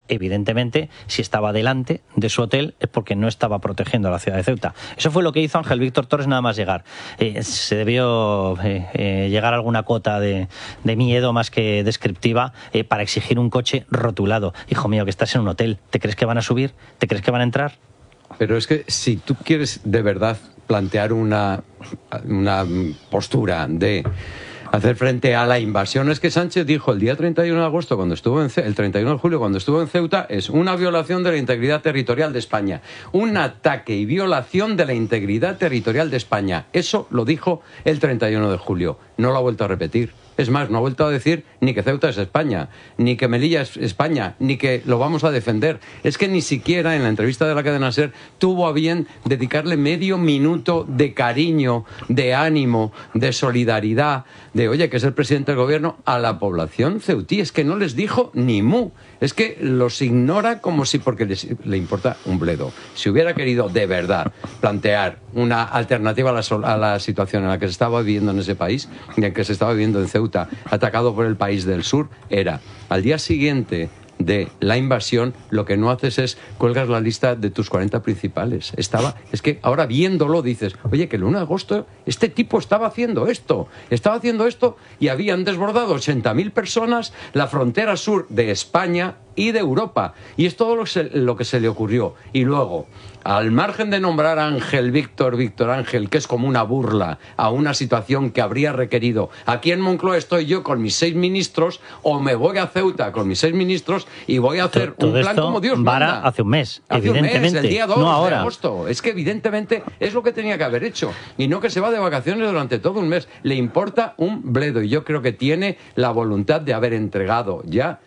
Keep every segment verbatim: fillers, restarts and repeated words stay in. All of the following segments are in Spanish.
evidentemente, si estaba delante de su hotel es porque no estaba protegiendo a la ciudad de Ceuta. Eso fue lo que hizo Ángel Víctor Torres nada más llegar. Eh, se debió eh, eh, llegar a alguna cota de, de miedo más que descriptiva eh, para exigir un coche rotulado. Hijo mío, que estás en un hotel. ¿Te crees que van a subir? ¿Te crees que van a entrar? Pero es que si tú quieres de verdad plantear una, una postura de hacer frente a la invasión, es que Sánchez dijo el día treinta y uno de agosto, cuando estuvo en Ce- el treinta y uno de julio, cuando estuvo en Ceuta, es una violación de la integridad territorial de España. Un ataque y violación de la integridad territorial de España. Eso lo dijo el treinta y uno de julio. No lo ha vuelto a repetir. Es más, no ha vuelto a decir ni que Ceuta es España, ni que Melilla es España, ni que lo vamos a defender. Es que ni siquiera en la entrevista de la cadena SER tuvo a bien dedicarle medio minuto de cariño, de ánimo, de solidaridad, de, oye, que es el presidente del gobierno, a la población ceutí. Es que no les dijo ni mu. Es que los ignora como si, porque les, le importa un bledo. Si hubiera querido de verdad plantear una alternativa a la, sol- a la situación en la que se estaba viviendo en ese país, y en que se estaba viviendo en Ceuta, atacado por el país del sur, era al día siguiente de la invasión, lo que no haces es cuelgas la lista de tus cuarenta principales. Estaba, es que ahora viéndolo dices, oye, que el uno de agosto este tipo estaba haciendo esto, estaba haciendo esto y habían desbordado ochenta mil personas la frontera sur de España y de Europa. Y es todo lo que, se, lo que se le ocurrió. Y luego, al margen de nombrar a Ángel Víctor, Víctor Ángel, que es como una burla a una situación que habría requerido, aquí en Moncloa estoy yo con mis seis ministros, o me voy a Ceuta con mis seis ministros y voy a hacer todo un plan esto como Dios vara manda. hace un mes, hace evidentemente, un mes, el día dos no ahora. de agosto. Es que evidentemente es lo que tenía que haber hecho. Y no que se va de vacaciones durante todo un mes. Le importa un bledo. Y yo creo que tiene la voluntad de haber entregado ya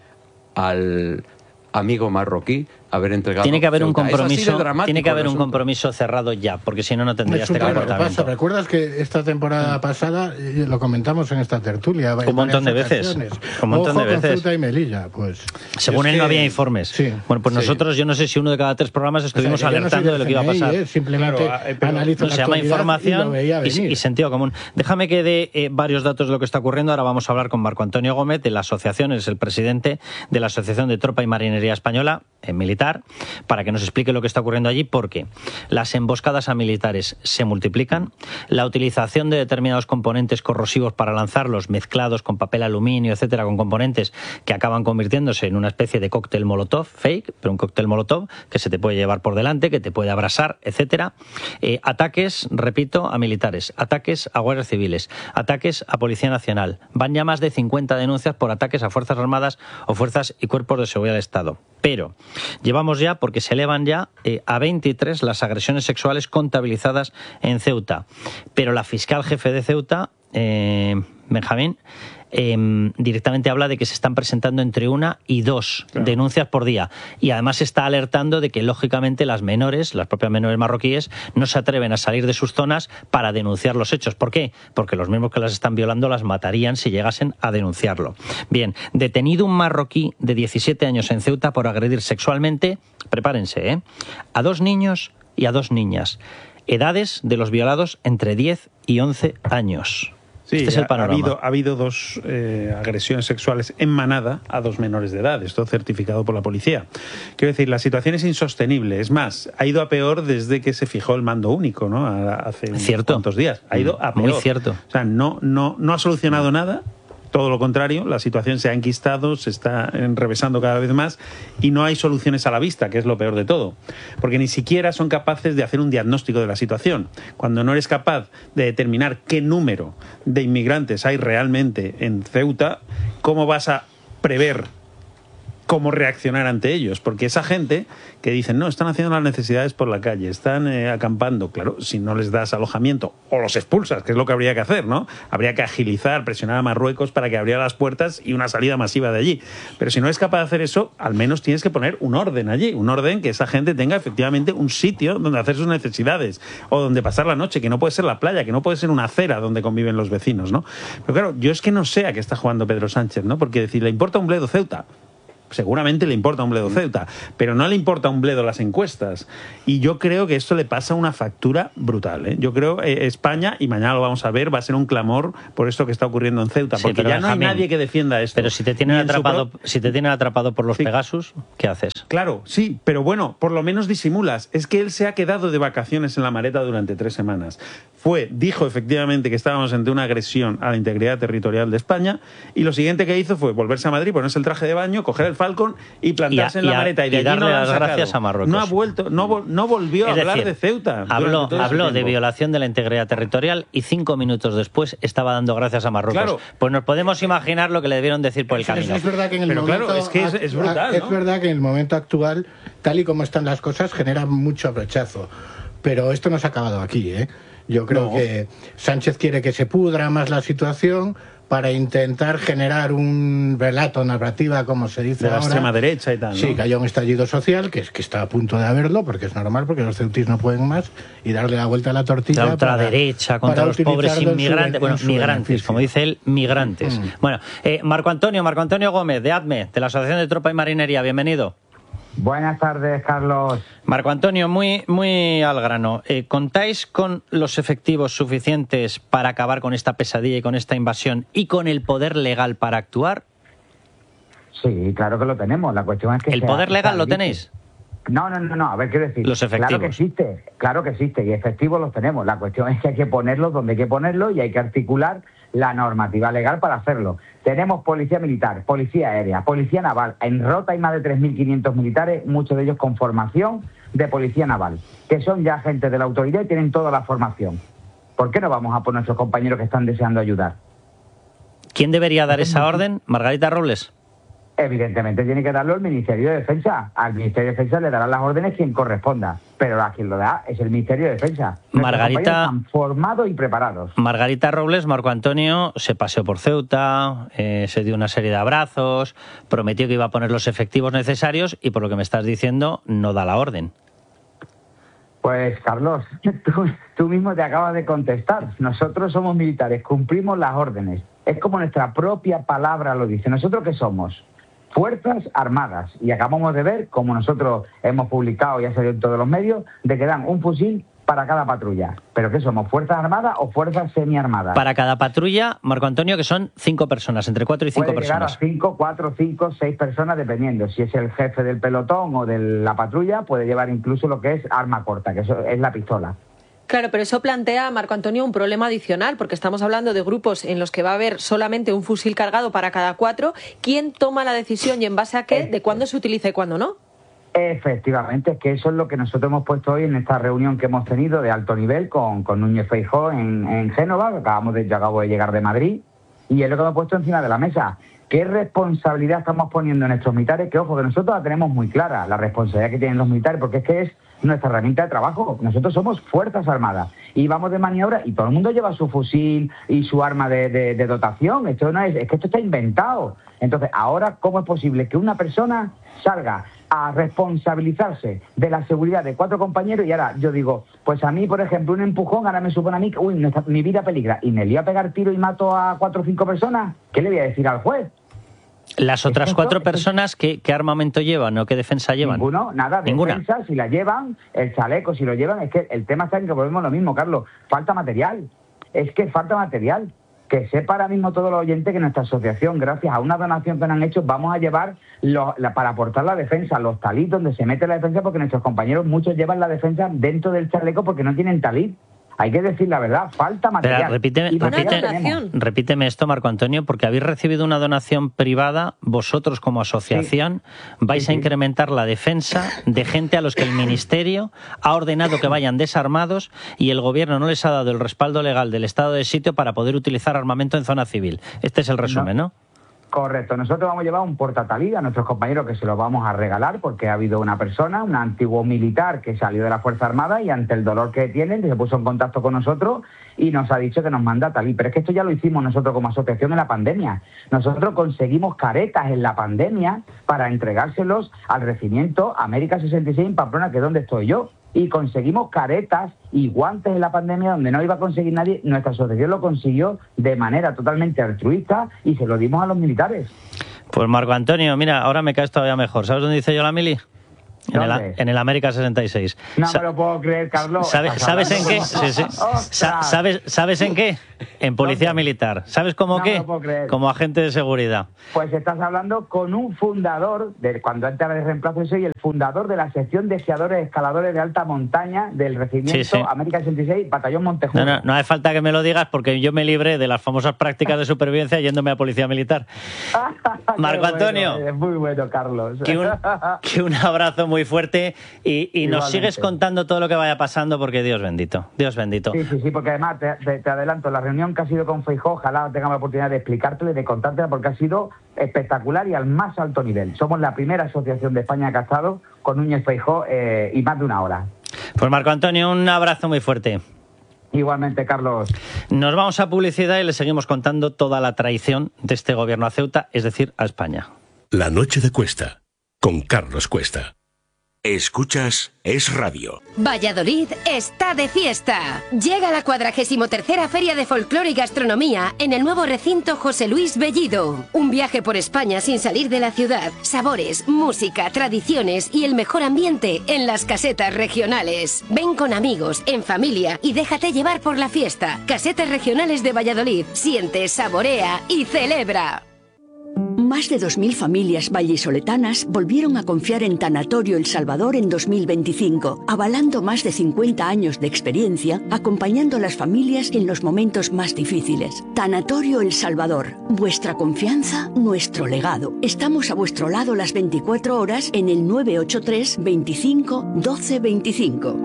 al amigo marroquí, haber entregado. Tiene que haber un Ceuta. compromiso, tiene que haber un compromiso cerrado ya, porque si no, no tendría este comportamiento. Pasa. ¿Recuerdas que esta temporada pasada eh, lo comentamos en esta tertulia? Un montón de veces. Un montón Ojo de veces. con Ceuta y Melilla, pues. Según él, que... no había informes. Sí, bueno, pues sí. nosotros, yo no sé si uno de cada tres programas estuvimos o sea, alertando no de lo que iba a pasar. Eh, simplemente claro, pero analizo no, la se llama actualidad información y, lo y, y sentido común. Déjame que dé eh, varios datos de lo que está ocurriendo. Ahora vamos a hablar con Marco Antonio Gómez de la asociación, es el presidente de la Asociación de Tropa y Marinería Española, eh, militar, para que nos explique lo que está ocurriendo allí, porque las emboscadas a militares se multiplican, la utilización de determinados componentes corrosivos para lanzarlos, mezclados con papel aluminio, etcétera, con componentes que acaban convirtiéndose en una especie de cóctel molotov, fake, pero un cóctel molotov que se te puede llevar por delante, que te puede abrasar, etcétera. Eh, ataques, repito, a militares, ataques a guardias civiles, ataques a Policía Nacional. Van ya más de cincuenta denuncias por ataques a Fuerzas Armadas o Fuerzas y Cuerpos de Seguridad del Estado. Pero llevamos ya, porque se elevan ya eh, a veintitrés las agresiones sexuales contabilizadas en Ceuta. Pero la fiscal jefe de Ceuta, eh, Benjamín, eh, directamente habla de que se están presentando entre una y dos claro. denuncias por día. Y además está alertando de que, lógicamente, las menores, las propias menores marroquíes, no se atreven a salir de sus zonas para denunciar los hechos. ¿Por qué? Porque los mismos que las están violando las matarían si llegasen a denunciarlo. Bien, detenido un marroquí de diecisiete años en Ceuta por agredir sexualmente, prepárense, ¿eh?, a dos niños y a dos niñas. Edades de los violados entre diez y once años. Sí, este es el panorama. Ha habido, ha habido dos eh, agresiones sexuales en manada a dos menores de edad, esto certificado por la policía. Quiero decir, la situación es insostenible. Es más, ha ido a peor desde que se fijó el mando único, ¿no? Hace unos cierto. cuantos días. Ha ido a peor. Muy cierto. O sea, no, no, no ha solucionado nada. Todo lo contrario, la situación se ha enquistado, se está enrevesando cada vez más y no hay soluciones a la vista, que es lo peor de todo. Porque ni siquiera son capaces de hacer un diagnóstico de la situación. Cuando no eres capaz de determinar qué número de inmigrantes hay realmente en Ceuta, ¿cómo vas a prever cómo reaccionar ante ellos? Porque esa gente que dicen, no, están haciendo las necesidades por la calle, están eh, acampando, claro, si no les das alojamiento o los expulsas, que es lo que habría que hacer, ¿no? Habría que agilizar, presionar a Marruecos para que abriera las puertas y una salida masiva de allí. Pero si no es capaz de hacer eso, al menos tienes que poner un orden allí, un orden que esa gente tenga efectivamente un sitio donde hacer sus necesidades o donde pasar la noche, que no puede ser la playa, que no puede ser una acera donde conviven los vecinos, ¿no? Pero claro, yo es que no sé a qué está jugando Pedro Sánchez, ¿no? Porque decir, le importa un bledo Ceuta. seguramente le importa un bledo Ceuta, pero no le importa un bledo las encuestas. Y yo creo que esto le pasa una factura brutal, ¿eh? Yo creo que España, y mañana lo vamos a ver, va a ser un clamor por esto que está ocurriendo en Ceuta, Sí, porque ya no hay Benjamín, nadie que defienda esto. Pero si te tienen Ni en su atrapado, pro- si te tienen atrapado por los Sí. Pegasus, ¿qué haces? Claro, sí, pero bueno, por lo menos disimulas. Es que él se ha quedado de vacaciones en la Mareta durante tres semanas. Fue, dijo efectivamente que estábamos ante una agresión a la integridad territorial de España, y lo siguiente que hizo fue volverse a Madrid, ponerse el traje de baño, coger el Falcon y plantarse Y a- en la y a- Mareta. Y de y allí darle no lo han las sacado. gracias a Marruecos. No ha vuelto, no, vol- no volvió a Es hablar decir, de Ceuta. Habló, durante todo ese habló de tiempo. violación de la integridad territorial y cinco minutos después estaba dando gracias a Marruecos. Claro. Pues nos podemos imaginar lo que le debieron decir por el Es, es- camino. es verdad que en el Pero momento claro, es que es- es brutal, es ¿no? verdad que en el momento actual, tal y como están las cosas, genera mucho rechazo. Pero esto no se ha acabado aquí, ¿eh? Yo creo No. que Sánchez quiere que se pudra más la situación para intentar generar un relato, narrativa, como se dice De la ahora. extrema derecha y tal, ¿no? Sí, que haya un estallido social, que es que está a punto de haberlo, porque es normal, porque los ceutis no pueden más, y darle la vuelta a la tortilla. La ultraderecha contra para los pobres utilizarlo en su inmigrantes. ben- Bueno, en su migrantes, beneficio. como dice él, migrantes. Mm. Bueno, eh, Marco Antonio, Marco Antonio Gómez, de A D M E, de la Asociación de Tropa y Marinería, bienvenido. Buenas tardes, Carlos. Marco Antonio, muy, muy al grano. Eh, ¿Contáis con los efectivos suficientes para acabar con esta pesadilla y con esta invasión y con el poder legal para actuar? Sí, claro que lo tenemos. La cuestión es que... ¿El sea- poder legal sea lo lícito. tenéis? No, no, no, no. A ver, ¿qué decir? Los efectivos. Claro que existe, claro que existe. Y efectivos los tenemos. La cuestión es que hay que ponerlos donde hay que ponerlos y hay que articular la normativa legal para hacerlo. Tenemos policía militar, policía aérea, policía naval. En Rota hay más de tres mil quinientos militares, muchos de ellos con formación de policía naval, que son ya agentes de la autoridad y tienen toda la formación. ¿Por qué no vamos a por nuestros compañeros que están deseando ayudar? ¿Quién debería dar esa orden? ¿Margarita Robles? Evidentemente tiene que darlo el Ministerio de Defensa. Al Ministerio de Defensa le darán las órdenes quien corresponda, pero a quien lo da es el Ministerio de Defensa. Nuestros Margarita- compañeros están formados y preparados. Margarita Robles, Marco Antonio, se paseó por Ceuta, eh, se dio una serie de abrazos, prometió que iba a poner los efectivos necesarios y por lo que me estás diciendo, no da la orden. Pues, Carlos, tú, tú mismo te acabas de contestar. Nosotros somos militares, cumplimos las órdenes. Es como nuestra propia palabra lo dice. ¿Nosotros qué somos? Fuerzas Armadas. Y acabamos de ver, como nosotros hemos publicado y ha salido en todos los medios, de que dan un fusil para cada patrulla. ¿Pero qué somos? ¿Fuerzas Armadas o Fuerzas Semiarmadas? Para cada patrulla, Marco Antonio, que son cinco personas, entre cuatro y cinco Puede llegar personas. a cinco, cuatro, cinco, seis personas, dependiendo. Si es el jefe del pelotón o de la patrulla, puede llevar incluso lo que es arma corta, que eso es la pistola. Claro, pero eso plantea, Marco Antonio, un problema adicional, porque estamos hablando de grupos en los que va a haber solamente un fusil cargado para cada cuatro. ¿Quién toma la decisión y en base a qué de cuándo se utiliza y cuándo no? Efectivamente, es que eso es lo que nosotros hemos puesto hoy en esta reunión que hemos tenido de alto nivel con, con Núñez Feijóo en, en Génova, que acabamos de, yo acabo de llegar de Madrid, y es lo que hemos puesto encima de la mesa. ¿Qué responsabilidad estamos poniendo en nuestros militares? Que, ojo, que nosotros la tenemos muy clara, la responsabilidad que tienen los militares, porque es que es nuestra herramienta de trabajo. Nosotros somos Fuerzas Armadas y vamos de maniobra y todo el mundo lleva su fusil y su arma de, de, de dotación. Esto no es, es que esto está inventado. Entonces, ahora, ¿cómo es posible que una persona salga a responsabilizarse de la seguridad de cuatro compañeros y ahora yo digo, pues a mí, por ejemplo, un empujón ahora me supone a mí que, uy, nuestra- mi vida peligra y me lío a pegar tiro y mato a cuatro o cinco personas? ¿Qué le voy a decir al juez? Las otras Esto- cuatro esto- personas, ¿qué, qué armamento llevan o qué defensa llevan? Ninguno, nada, Ninguna. defensa, si la llevan, el chaleco, si lo llevan, es que el tema está en que volvemos lo mismo, Carlos, falta material, es que falta material. Que sepa ahora mismo todo el oyente que nuestra asociación, gracias a una donación que nos han hecho, vamos a llevar los- la- para aportar la defensa, los talit donde se mete la defensa, porque nuestros compañeros muchos llevan la defensa dentro del chaleco porque no tienen talit. Hay que decir la verdad, falta material. Espera, repíteme, Y material repite- tenemos. repíteme esto, Marco Antonio, porque habéis recibido una donación privada, vosotros como asociación vais Sí, a sí. incrementar la defensa de gente a los que el Ministerio ha ordenado que vayan desarmados y el Gobierno no les ha dado el respaldo legal del estado de sitio para poder utilizar armamento en zona civil. Este es el resumen, ¿no? Correcto, nosotros vamos a llevar un portatalí a nuestros compañeros que se lo vamos a regalar porque ha habido una persona, un antiguo militar que salió de la Fuerza Armada y ante el dolor que tienen se puso en contacto con nosotros y nos ha dicho que nos manda talí. Pero es que esto ya lo hicimos nosotros como asociación en la pandemia. Nosotros conseguimos caretas en la pandemia para entregárselos al regimiento América sesenta y seis en Pamplona, que es donde estoy yo. Y conseguimos caretas y guantes en la pandemia donde no iba a conseguir nadie. Nuestra asociación lo consiguió de manera totalmente altruista y se lo dimos a los militares. Pues Marco Antonio, mira, ahora me caes todavía mejor. ¿Sabes dónde hice yo la mili? En el, en el América sesenta y seis. No Sa me lo puedo creer, Carlos. ¿Sabes, ¿sabes en qué? Sí, sí. Sa ¿Sabes, ¿Sabes en qué? En Policía ¿Dónde? Militar. ¿Sabes cómo no qué? Me puedo creer. Como agente de seguridad. Pues estás hablando con un fundador, de cuando entra de reemplazo, soy el fundador de la sección de esquiadores escaladores de alta montaña del regimiento sí, sí. América sesenta y seis, Batallón Montejurro. No, no, no hace falta que me lo digas porque yo me libré de las famosas prácticas de supervivencia yéndome a Policía Militar. Marco Antonio. Bueno, es muy bueno, Carlos. Que un, que un abrazo muy fuerte. Y, y nos sigues contando todo lo que vaya pasando porque Dios bendito, Dios bendito. Sí, sí, sí, porque además te, te, te adelanto, la reunión que ha sido con Feijóo, ojalá tengamos la oportunidad de explicártela y de contártela porque ha sido espectacular y al más alto nivel. Somos la primera asociación de España que ha estado con Núñez Feijóo eh, y más de una hora. Pues Marco Antonio, un abrazo muy fuerte. Igualmente, Carlos. Nos vamos a publicidad y le seguimos contando toda la traición de este gobierno a Ceuta, es decir, a España. La noche de Cuesta, con Carlos Cuesta. Escuchas Es Radio. Valladolid está de fiesta. Llega la cuadragésimo tercera Feria de Folclore y Gastronomía en el nuevo recinto José Luis Bellido. Un viaje por España sin salir de la ciudad. Sabores, música, tradiciones y el mejor ambiente en las casetas regionales. Ven con amigos, en familia y déjate llevar por la fiesta. Casetas regionales de Valladolid. Siente, saborea y celebra. Más de dos mil familias vallisoletanas volvieron a confiar en Tanatorio El Salvador en dos mil veinticinco, avalando más de cincuenta años de experiencia, acompañando a las familias en los momentos más difíciles. Tanatorio El Salvador, vuestra confianza, nuestro legado. Estamos a vuestro lado las veinticuatro horas en el nueve ocho tres, veinticinco, doce veinticinco.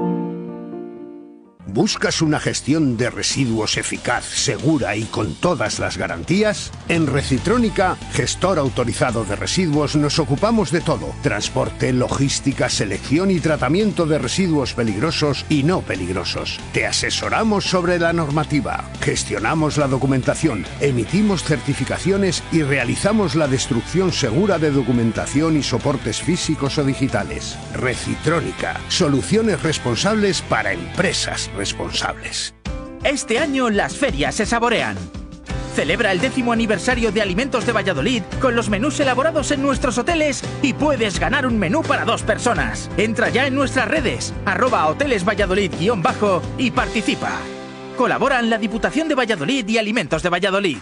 ¿Buscas una gestión de residuos eficaz, segura y con todas las garantías? En Recitrónica, gestor autorizado de residuos, nos ocupamos de todo. Transporte, logística, selección y tratamiento de residuos peligrosos y no peligrosos. Te asesoramos sobre la normativa, gestionamos la documentación, emitimos certificaciones y realizamos la destrucción segura de documentación y soportes físicos o digitales. Recitrónica, soluciones responsables para empresas responsables. Este año las ferias se saborean. Celebra el décimo aniversario de Alimentos de Valladolid con los menús elaborados en nuestros hoteles y puedes ganar un menú para dos personas. Entra ya en nuestras redes, arroba hoteles Valladolid guión bajo y participa. Colaboran la Diputación de Valladolid y Alimentos de Valladolid.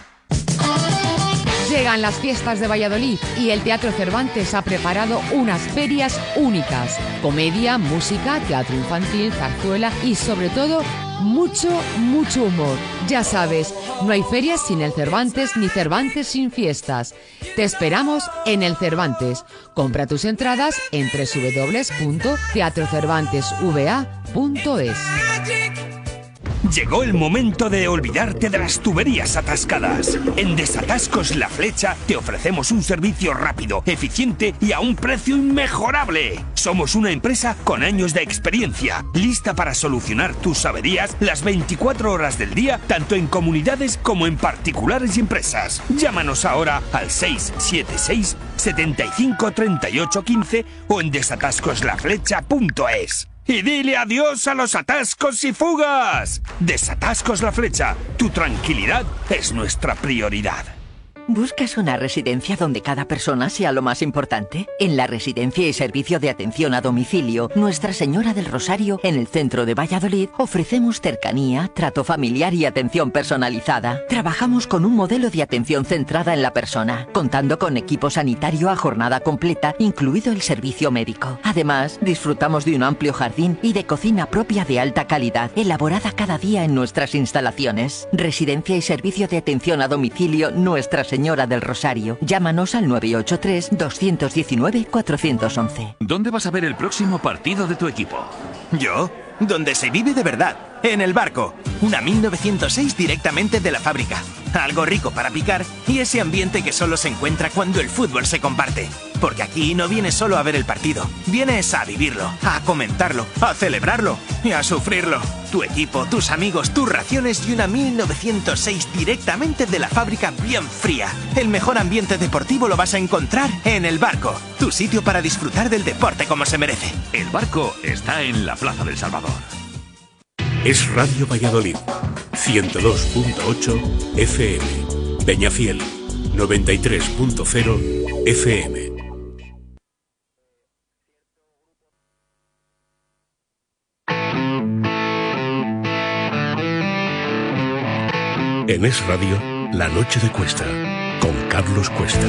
Llegan las fiestas de Valladolid y el Teatro Cervantes ha preparado unas ferias únicas. Comedia, música, teatro infantil, zarzuela y sobre todo mucho, mucho humor. Ya sabes, no hay ferias sin el Cervantes ni Cervantes sin fiestas. Te esperamos en el Cervantes. Compra tus entradas en doble u doble u doble u punto teatro cervantes v a punto es. Llegó el momento de olvidarte de las tuberías atascadas. En Desatascos La Flecha te ofrecemos un servicio rápido, eficiente y a un precio inmejorable. Somos una empresa con años de experiencia, lista para solucionar tus averías las veinticuatro horas del día, tanto en comunidades como en particulares y empresas. Llámanos ahora al seis siete seis, setenta y cinco, treinta y ocho, quince o en desatascos la flecha punto es. Y dile adiós a los atascos y fugas. Desatascos La Flecha. Tu tranquilidad es nuestra prioridad. ¿Buscas una residencia donde cada persona sea lo más importante? En la Residencia y Servicio de Atención a Domicilio Nuestra Señora del Rosario, en el centro de Valladolid, ofrecemos cercanía, trato familiar y atención personalizada. Trabajamos con un modelo de atención centrada en la persona, contando con equipo sanitario a jornada completa, incluido el servicio médico. Además, disfrutamos de un amplio jardín y de cocina propia de alta calidad, elaborada cada día en nuestras instalaciones. Residencia y Servicio de Atención a Domicilio Nuestra Señora Señora del Rosario. Llámanos al nueve ocho tres, dos uno nueve, cuatro uno uno. ¿Dónde vas a ver el próximo partido de tu equipo? ¿Yo? Donde se vive de verdad. En El Barco. Una mil novecientos seis directamente de la fábrica. Algo rico para picar y ese ambiente que solo se encuentra cuando el fútbol se comparte. Porque aquí no vienes solo a ver el partido. Vienes a vivirlo, a comentarlo, a celebrarlo y a sufrirlo. Tu equipo, tus amigos, tus raciones y una mil novecientos seis directamente de la fábrica bien fría. El mejor ambiente deportivo lo vas a encontrar en El Barco. Tu sitio para disfrutar del deporte como se merece. El Barco está en la Plaza del Salvador. Es Radio Valladolid, ciento dos punto ocho F M, Peñafiel, noventa y tres punto cero F M. En Es Radio, La Noche de Cuesta, con Carlos Cuesta.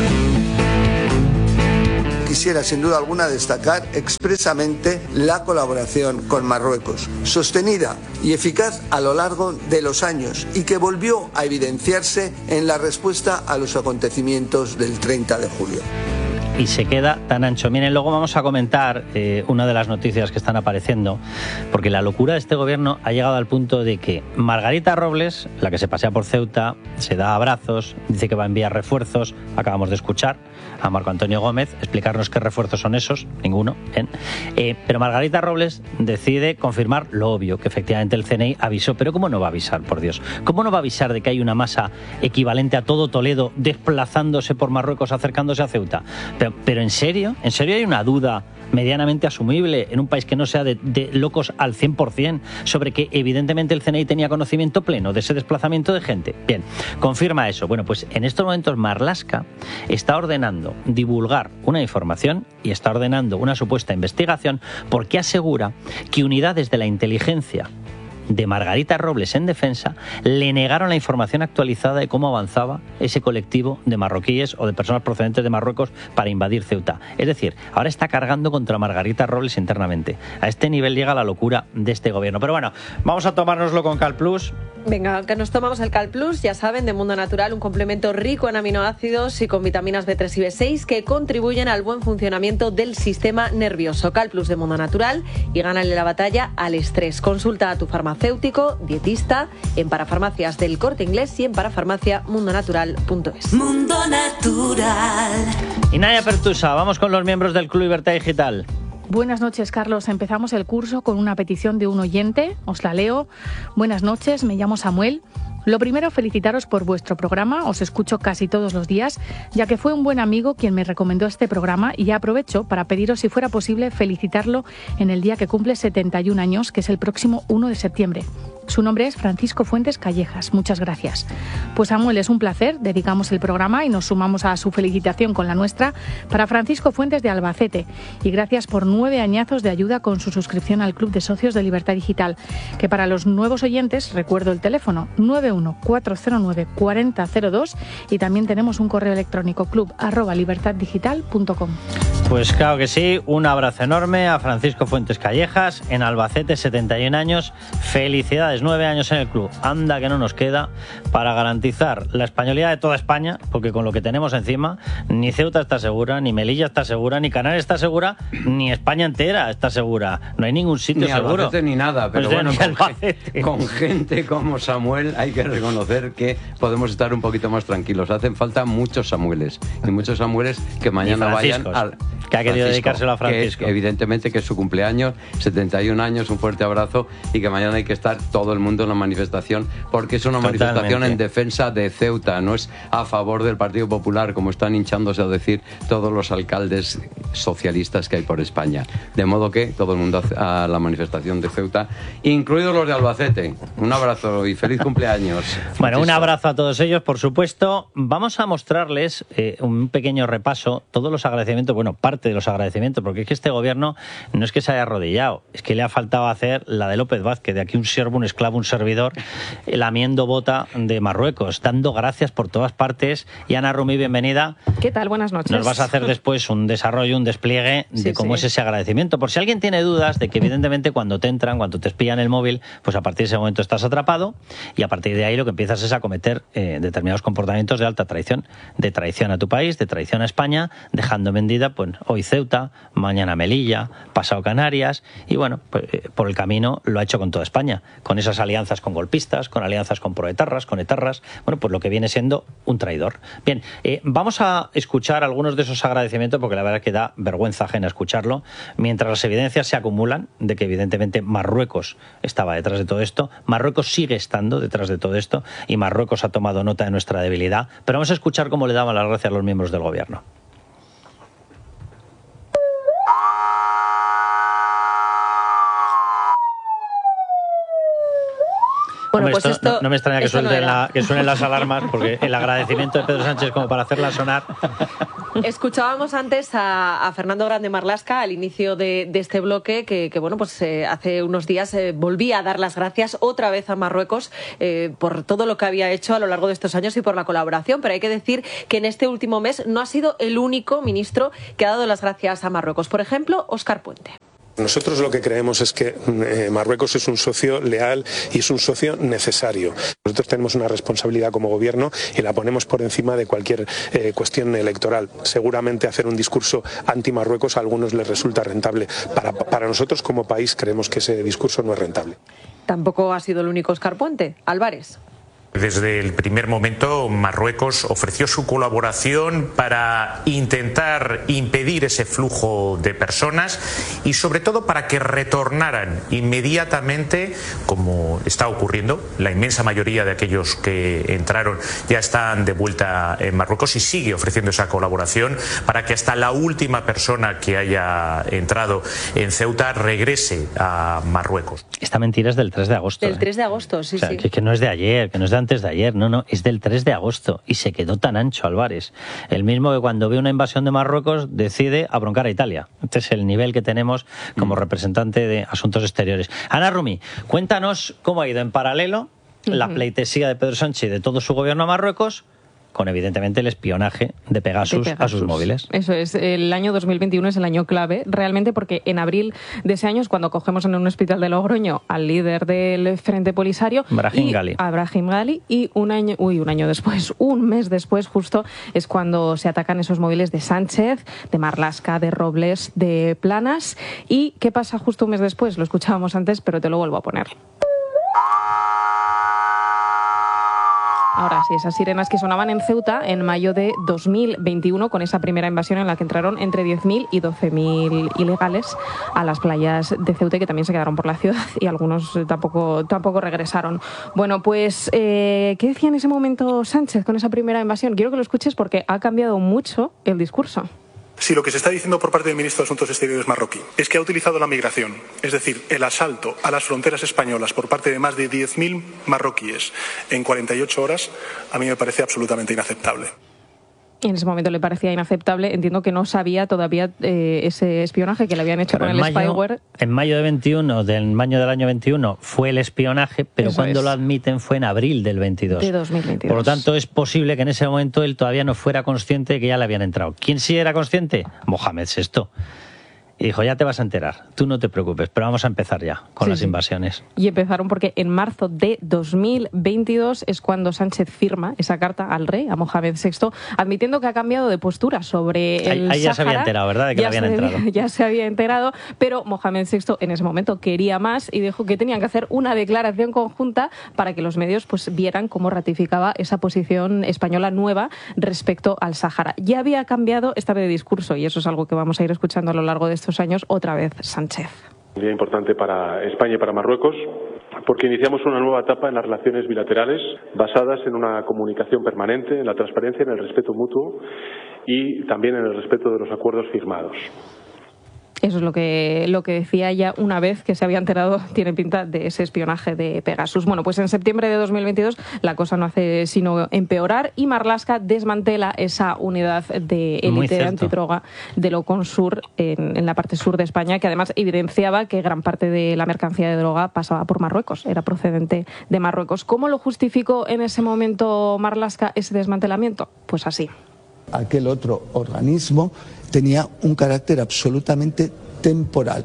Quisiera sin duda alguna destacar expresamente la colaboración con Marruecos, sostenida y eficaz a lo largo de los años y que volvió a evidenciarse en la respuesta a los acontecimientos del treinta de julio. Y se queda tan ancho. Miren, luego vamos a comentar eh, una de las noticias que están apareciendo, porque la locura de este gobierno ha llegado al punto de que Margarita Robles, la que se pasea por Ceuta, se da abrazos, dice que va a enviar refuerzos, acabamos de escuchar a Marco Antonio Gómez explicarnos qué refuerzos son esos, ninguno, ¿eh? Eh, pero Margarita Robles decide confirmar lo obvio, que efectivamente el C N I avisó. Pero ¿cómo no va a avisar, por Dios? ¿Cómo no va a avisar de que hay una masa equivalente a todo Toledo desplazándose por Marruecos, acercándose a Ceuta? Pero Pero ¿en serio? ¿En serio hay una duda medianamente asumible en un país que no sea de, de locos al cien por cien sobre que evidentemente el C N I tenía conocimiento pleno de ese desplazamiento de gente? Bien, confirma eso. Bueno, pues en estos momentos Marlaska está ordenando divulgar una información y está ordenando una supuesta investigación porque asegura que unidades de la inteligencia de Margarita Robles en defensa le negaron la información actualizada de cómo avanzaba ese colectivo de marroquíes o de personas procedentes de Marruecos para invadir Ceuta. Es decir, ahora está cargando contra Margarita Robles internamente. A este nivel llega la locura de este gobierno. Pero bueno, vamos a tomárnoslo con Cal Plus. Venga, que nos tomamos el Cal Plus, ya saben, de Mundo Natural, un complemento rico en aminoácidos y con vitaminas B tres y B seis que contribuyen al buen funcionamiento del sistema nervioso. Cal Plus de Mundo Natural y gánale la batalla al estrés. Consulta a tu farmacéutico, dietista, en Parafarmacias del Corte Inglés y en parafarmacia mundo natural punto es. Mundo Natural. Y Naya Pertusa, vamos con los miembros del Club Libertad Digital. Buenas noches, Carlos. Empezamos el curso con una petición de un oyente. Os la leo. Buenas noches, me llamo Samuel. Lo primero, felicitaros por vuestro programa. Os escucho casi todos los días, ya que fue un buen amigo quien me recomendó este programa, y ya aprovecho para pediros, si fuera posible, felicitarlo en el día que cumple setenta y un años, que es el próximo uno de septiembre. Su nombre es Francisco Fuentes Callejas. Muchas gracias. Pues Samuel, es un placer. Dedicamos el programa y nos sumamos a su felicitación con la nuestra para Francisco Fuentes de Albacete. Y gracias por nueve añazos de ayuda con su suscripción al Club de Socios de Libertad Digital, que para los nuevos oyentes, recuerdo el teléfono nueve uno cuatro cero nueve cuatro cero cero dos, y también tenemos un correo electrónico club arroba libertad digital punto com. Pues claro que sí, un abrazo enorme a Francisco Fuentes Callejas en Albacete, setenta y un años. Felicidades, nueve años en el club. Anda que no nos queda para garantizar la españolidad de toda España, porque con lo que tenemos encima, ni Ceuta está segura, ni Melilla está segura, ni Canarias está segura, ni España entera está segura. No hay ningún sitio ni seguro. Albacete ni nada, pero pues bueno, ni con, gente, con gente como Samuel hay que reconocer que podemos estar un poquito más tranquilos. Hacen falta muchos Samueles, y muchos Samueles que mañana vayan al... que ha querido dedicárselo a Francisco. Que es, evidentemente que es su cumpleaños, setenta y un años, un fuerte abrazo, y que mañana hay que estar todo el mundo en la manifestación, porque es una Totalmente. manifestación en defensa de Ceuta, no es a favor del Partido Popular, como están hinchándose a decir todos los alcaldes socialistas que hay por España. De modo que todo el mundo a la manifestación de Ceuta, incluidos los de Albacete. Un abrazo y feliz cumpleaños. Bueno, un abrazo a todos ellos, por supuesto. Vamos a mostrarles eh, un pequeño repaso, todos los agradecimientos, bueno, parte de los agradecimientos, porque es que este gobierno no es que se haya arrodillado, es que le ha faltado hacer la de López Vázquez, de aquí un siervo, un esclavo, un servidor, lamiendo bota de Marruecos, dando gracias por todas partes. Y Ana Rumi, bienvenida. ¿Qué tal? Buenas noches. Nos vas a hacer después un desarrollo, un despliegue de sí, cómo sí. es ese agradecimiento. Por si alguien tiene dudas de que evidentemente cuando te entran, cuando te espían el móvil, pues a partir de ese momento estás atrapado, y a partir de ahí lo que empiezas es a cometer eh, determinados comportamientos de alta traición, de traición a tu país, de traición a España, dejando vendida pues hoy Ceuta, mañana Melilla, pasado Canarias, y bueno, pues, eh, por el camino lo ha hecho con toda España, con esas alianzas con golpistas, con alianzas con proetarras, con etarras, bueno, pues lo que viene siendo un traidor. Bien, eh, vamos a escuchar algunos de esos agradecimientos, porque la verdad es que da vergüenza ajena escucharlo, mientras las evidencias se acumulan de que evidentemente Marruecos estaba detrás de todo esto, Marruecos sigue estando detrás de todo esto, y Marruecos ha tomado nota de nuestra debilidad, pero vamos a escuchar cómo le daban las gracias a los miembros del gobierno. Bueno, Hombre, pues esto, esto, no, no me extraña que, esto no suelten era. la, que suenen las alarmas, porque el agradecimiento de Pedro Sánchez como para hacerla sonar. Escuchábamos antes a, a Fernando Grande Marlaska al inicio de, de este bloque que, que bueno, pues eh, hace unos días eh, volvía a dar las gracias otra vez a Marruecos eh, por todo lo que había hecho a lo largo de estos años y por la colaboración. Pero hay que decir que en este último mes no ha sido el único ministro que ha dado las gracias a Marruecos. Por ejemplo, Óscar Puente. Nosotros lo que creemos es que eh, Marruecos es un socio leal y es un socio necesario. Nosotros tenemos una responsabilidad como gobierno y la ponemos por encima de cualquier eh, cuestión electoral. Seguramente hacer un discurso anti-Marruecos a algunos les resulta rentable. Para, para nosotros como país creemos que ese discurso no es rentable. Tampoco ha sido el único Óscar Puente. Álvarez. Desde el primer momento, Marruecos ofreció su colaboración para intentar impedir ese flujo de personas y, sobre todo, para que retornaran inmediatamente, como está ocurriendo. La inmensa mayoría de aquellos que entraron ya están de vuelta en Marruecos y sigue ofreciendo esa colaboración para que hasta la última persona que haya entrado en Ceuta regrese a Marruecos. Esta mentira es del tres de agosto. Del ¿eh? tres de agosto, sí, O sea, sí. que, que no es de ayer, que no es de antes de ayer, no, no, es del tres de agosto y se quedó tan ancho Álvarez. El mismo que cuando ve una invasión de Marruecos decide abroncar a Italia. Este es el nivel que tenemos como representante de Asuntos Exteriores. Ana Rumi, cuéntanos cómo ha ido en paralelo la pleitesía de Pedro Sánchez y de todo su gobierno a Marruecos, con evidentemente el espionaje de Pegasus, de Pegasus a sus móviles. Eso es, el año dos mil veintiuno es el año clave, realmente, porque en abril de ese año es cuando cogemos en un hospital de Logroño al líder del Frente Polisario, Brahim y, Ghali. a Brahim Ghali, y un año, uy, un año después, un mes después justo, es cuando se atacan esos móviles de Sánchez, de Marlaska, de Robles, de Planas. ¿Y qué pasa justo un mes después? Lo escuchábamos antes, pero te lo vuelvo a poner. Ahora sí, esas sirenas que sonaban en Ceuta en mayo de dos mil veintiuno, con esa primera invasión en la que entraron entre diez mil y doce mil ilegales a las playas de Ceuta, que también se quedaron por la ciudad y algunos tampoco, tampoco regresaron. Bueno, pues, eh, ¿qué decía en ese momento Sánchez con esa primera invasión? Quiero que lo escuches porque ha cambiado mucho el discurso. Si lo que se está diciendo por parte del ministro de Asuntos Exteriores marroquí es que ha utilizado la migración, es decir, el asalto a las fronteras españolas por parte de más de diez mil marroquíes en cuarenta y ocho horas, a mí me parece absolutamente inaceptable. En ese momento le parecía inaceptable. Entiendo que no sabía todavía eh, ese espionaje que le habían hecho Pero con en el mayo, spyware. En mayo de veintiuno, del mayo del año veintiuno, fue el espionaje, pero Eso cuando es. lo admiten fue en abril del veintidós. De dos mil veintidós. Por lo tanto, es posible que en ese momento él todavía no fuera consciente de que ya le habían entrado. ¿Quién sí era consciente? Mohamed sexto. Y dijo, ya te vas a enterar, tú no te preocupes, pero vamos a empezar ya con Sí, las sí. invasiones. Y empezaron porque en marzo de dos mil veintidós es cuando Sánchez firma esa carta al rey, a Mohamed sexto, admitiendo que ha cambiado de postura sobre Ahí- el ahí ya se había Sáhara. enterado, ¿verdad?, de que Ya le habían se- entrado. Ya se había enterado, pero Mohamed sexto en ese momento quería más y dijo que tenían que hacer una declaración conjunta para que los medios pues vieran cómo ratificaba esa posición española nueva respecto al Sáhara. Ya había cambiado esta vez de discurso y eso es algo que vamos a ir escuchando a lo largo de estos años otra vez Sánchez. Un día importante para España y para Marruecos, porque iniciamos una nueva etapa en las relaciones bilaterales basadas en una comunicación permanente, en la transparencia, en el respeto mutuo y también en el respeto de los acuerdos firmados. Eso es lo que, lo que decía ya una vez que se había enterado, tiene pinta de ese espionaje de Pegasus. Bueno, pues en septiembre de dos mil veintidós la cosa no hace sino empeorar y Marlaska desmantela esa unidad de Muy élite cierto. antidroga de Loconsur en, en la parte sur de España, que además evidenciaba que gran parte de la mercancía de droga pasaba por Marruecos, era procedente de Marruecos. ¿Cómo lo justificó en ese momento Marlaska ese desmantelamiento? Pues así. Aquel otro organismo tenía un carácter absolutamente temporal.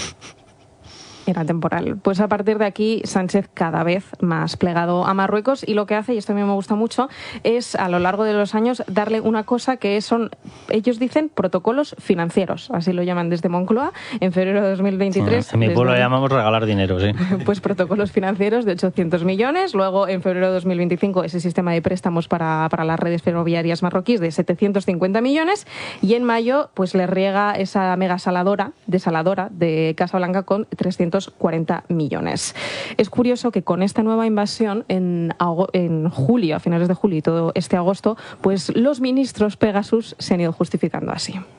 Era temporal. Pues a partir de aquí, Sánchez cada vez más plegado a Marruecos y lo que hace, y esto a mí me gusta mucho, es a lo largo de los años darle una cosa que son, ellos dicen, protocolos financieros. Así lo llaman desde Moncloa. En febrero de dos mil veintitrés... En mi pueblo desde- lo llamamos regalar dinero, sí. Pues protocolos financieros de ochocientos millones. Luego, en febrero de dos mil veinticinco, ese sistema de préstamos para, para las redes ferroviarias marroquíes de setecientos cincuenta millones. Y en mayo, pues le riega esa mega saladora, desaladora de Casablanca con trescientos cuarenta millones. Es curioso que con esta nueva invasión, en, ago- en julio, a finales de julio y todo este agosto, pues los ministros Pegasus se han ido justificando así.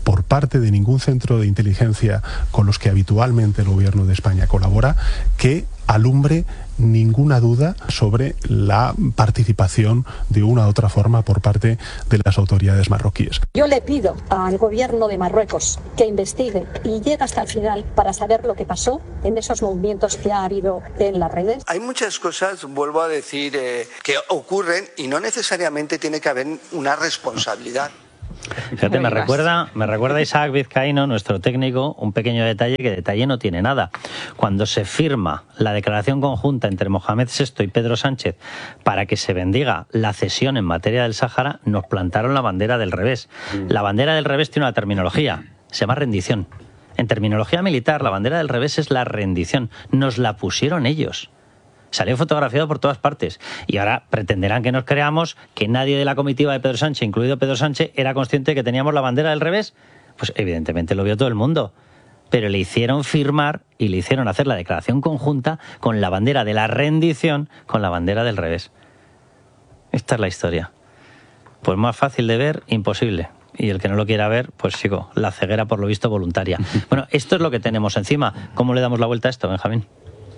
por parte de ningún centro de inteligencia con los que habitualmente el gobierno de España colabora que alumbre ninguna duda sobre la participación de una u otra forma por parte de las autoridades marroquíes. Yo le pido al gobierno de Marruecos que investigue y llegue hasta el final para saber lo que pasó en esos movimientos que ha habido en las redes. Hay muchas cosas, vuelvo a decir, eh, que ocurren y no necesariamente tiene que haber una responsabilidad. Fíjate, me recuerda, me recuerda Isaac Vizcaíno, nuestro técnico, un pequeño detalle que detalle no tiene nada. Cuando se firma la declaración conjunta entre Mohamed sexto y Pedro Sánchez para que se bendiga la cesión en materia del Sáhara, nos plantaron la bandera del revés. La bandera del revés tiene una terminología, se llama rendición. En terminología militar, la bandera del revés es la rendición. Nos la pusieron ellos. Salió fotografiado por todas partes. Y ahora pretenderán que nos creamos que nadie de la comitiva de Pedro Sánchez, incluido Pedro Sánchez, era consciente de que teníamos la bandera del revés. Pues evidentemente lo vio todo el mundo. Pero le hicieron firmar y le hicieron hacer la declaración conjunta con la bandera de la rendición, con la bandera del revés. Esta es la historia. Pues más fácil de ver, imposible. Y el que no lo quiera ver, pues sigo, la ceguera por lo visto voluntaria. Bueno, esto es lo que tenemos encima. ¿Cómo le damos la vuelta a esto, Benjamín?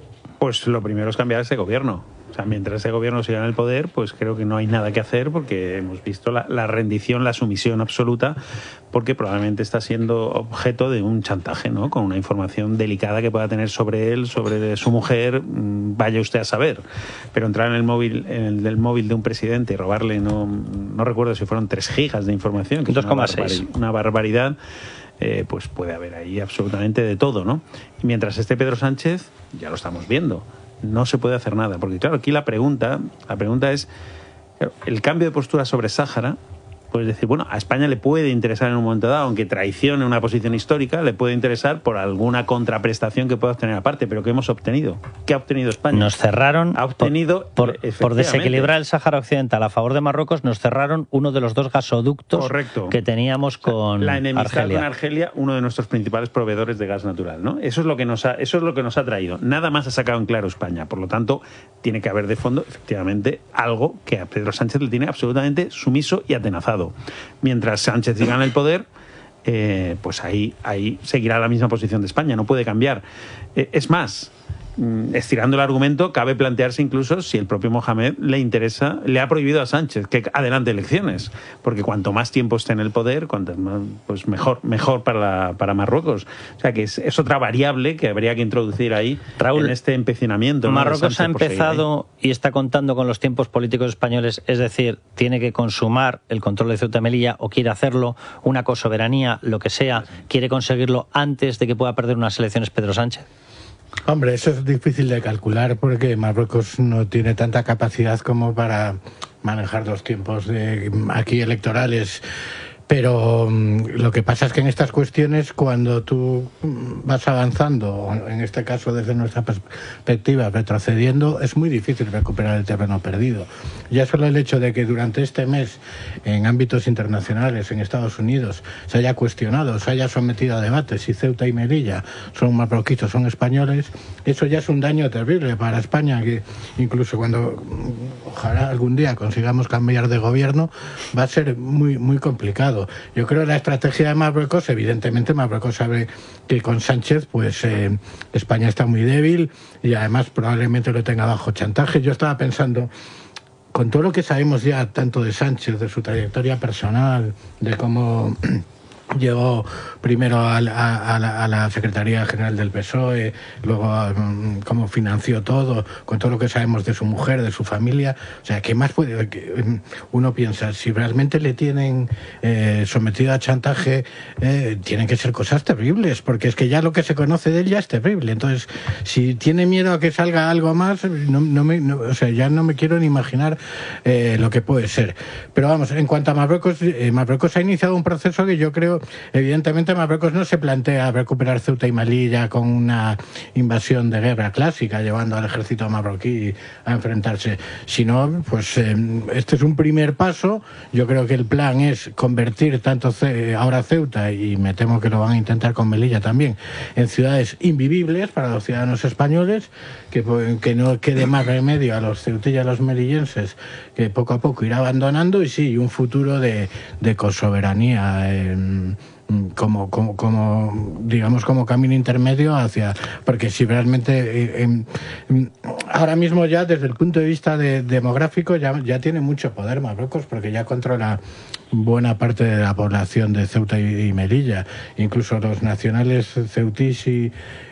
Pues lo primero es cambiar ese gobierno. O sea, mientras ese gobierno siga en el poder, pues creo que no hay nada que hacer porque hemos visto la, la rendición, la sumisión absoluta, porque probablemente está siendo objeto de un chantaje, ¿no? Con una información delicada que pueda tener sobre él, sobre su mujer, vaya usted a saber. Pero entrar en el móvil, en el móvil de un presidente y robarle, no, no recuerdo si fueron tres gigas de información, que dos coma es una, seis. barbar- una barbaridad. Eh, pues puede haber ahí absolutamente de todo, ¿no? Y mientras esté Pedro Sánchez, ya lo estamos viendo, no se puede hacer nada, porque claro, aquí la pregunta, la pregunta es, claro, el cambio de postura sobre Sáhara, pues decir, bueno, a España le puede interesar en un momento dado, aunque traicione una posición histórica, le puede interesar por alguna contraprestación que pueda obtener aparte, pero ¿qué hemos obtenido? ¿Qué ha obtenido España? Nos cerraron, ha obtenido, por, por, por desequilibrar el Sáhara Occidental a favor de Marruecos, nos cerraron uno de los dos gasoductos Correcto. que teníamos con la enemistad Argelia. con Argelia, uno de nuestros principales proveedores de gas natural, ¿no? Eso es lo que nos ha, eso es lo que nos ha traído. Nada más ha sacado en claro España. Por lo tanto, tiene que haber de fondo, efectivamente, algo que a Pedro Sánchez le tiene absolutamente sumiso y atenazado. Mientras Sánchez siga en el poder, eh, pues ahí, ahí seguirá la misma posición de España, no puede cambiar. Eh, es más, estirando el argumento, cabe plantearse incluso si el propio Mohamed le interesa, le ha prohibido a Sánchez que adelante elecciones, porque cuanto más tiempo esté en el poder, cuanto más, pues mejor, mejor para, para Marruecos. O sea que es, es otra variable que habría que introducir ahí, Raúl, en este empecinamiento. Marruecos ha empezado y está contando con los tiempos políticos españoles, es decir, tiene que consumar el control de Ceuta y Melilla o quiere hacerlo, una cosoberanía, lo que sea, quiere conseguirlo antes de que pueda perder unas elecciones Pedro Sánchez. Hombre, eso es difícil de calcular porque Marruecos no tiene tanta capacidad como para manejar los tiempos de aquí electorales. Pero um, lo que pasa es que en estas cuestiones, cuando tú vas avanzando, en este caso desde nuestra perspectiva, retrocediendo, es muy difícil recuperar el terreno perdido. Ya solo el hecho de que durante este mes, en ámbitos internacionales, en Estados Unidos, se haya cuestionado, se haya sometido a debate si Ceuta y Melilla son marroquíes o son españoles, eso ya es un daño terrible para España, que incluso cuando ojalá algún día consigamos cambiar de gobierno, va a ser muy, muy complicado. Yo creo que la estrategia de Marruecos, evidentemente Marruecos sabe que con Sánchez pues eh, España está muy débil y además probablemente lo tenga bajo chantaje. Yo estaba pensando, con todo lo que sabemos ya tanto de Sánchez, de su trayectoria personal, de cómo llegó primero a la, a, la, a la Secretaría General del P S O E, luego um, cómo financió todo, con todo lo que sabemos de su mujer, de su familia. O sea, ¿qué más puede? Uno piensa, si realmente le tienen eh, sometido a chantaje, eh, tienen que ser cosas terribles, porque es que ya lo que se conoce de él ya es terrible. Entonces, si tiene miedo a que salga algo más, no, no me, no, o sea, ya no me quiero ni imaginar eh, lo que puede ser. Pero vamos, en cuanto a Marruecos, eh, Marruecos ha iniciado un proceso que yo creo, evidentemente Marruecos no se plantea recuperar Ceuta y Melilla con una invasión de guerra clásica, llevando al ejército marroquí a enfrentarse, sino pues eh, este es un primer paso. Yo creo que el plan es convertir tanto Ce- ahora Ceuta, y me temo que lo van a intentar con Melilla también, en ciudades invivibles para los ciudadanos españoles, que, que no quede más remedio a los ceutillas y a los melillenses, que poco a poco irá abandonando, y sí, un futuro de, de cosoberanía. Eh, como, como, como digamos, como camino intermedio hacia... Porque si realmente... Eh, eh, ahora mismo ya, desde el punto de vista de, demográfico, ya, ya tiene mucho poder Marruecos, porque ya controla buena parte de la población de Ceuta y, y Melilla. Incluso los nacionales ceutís y,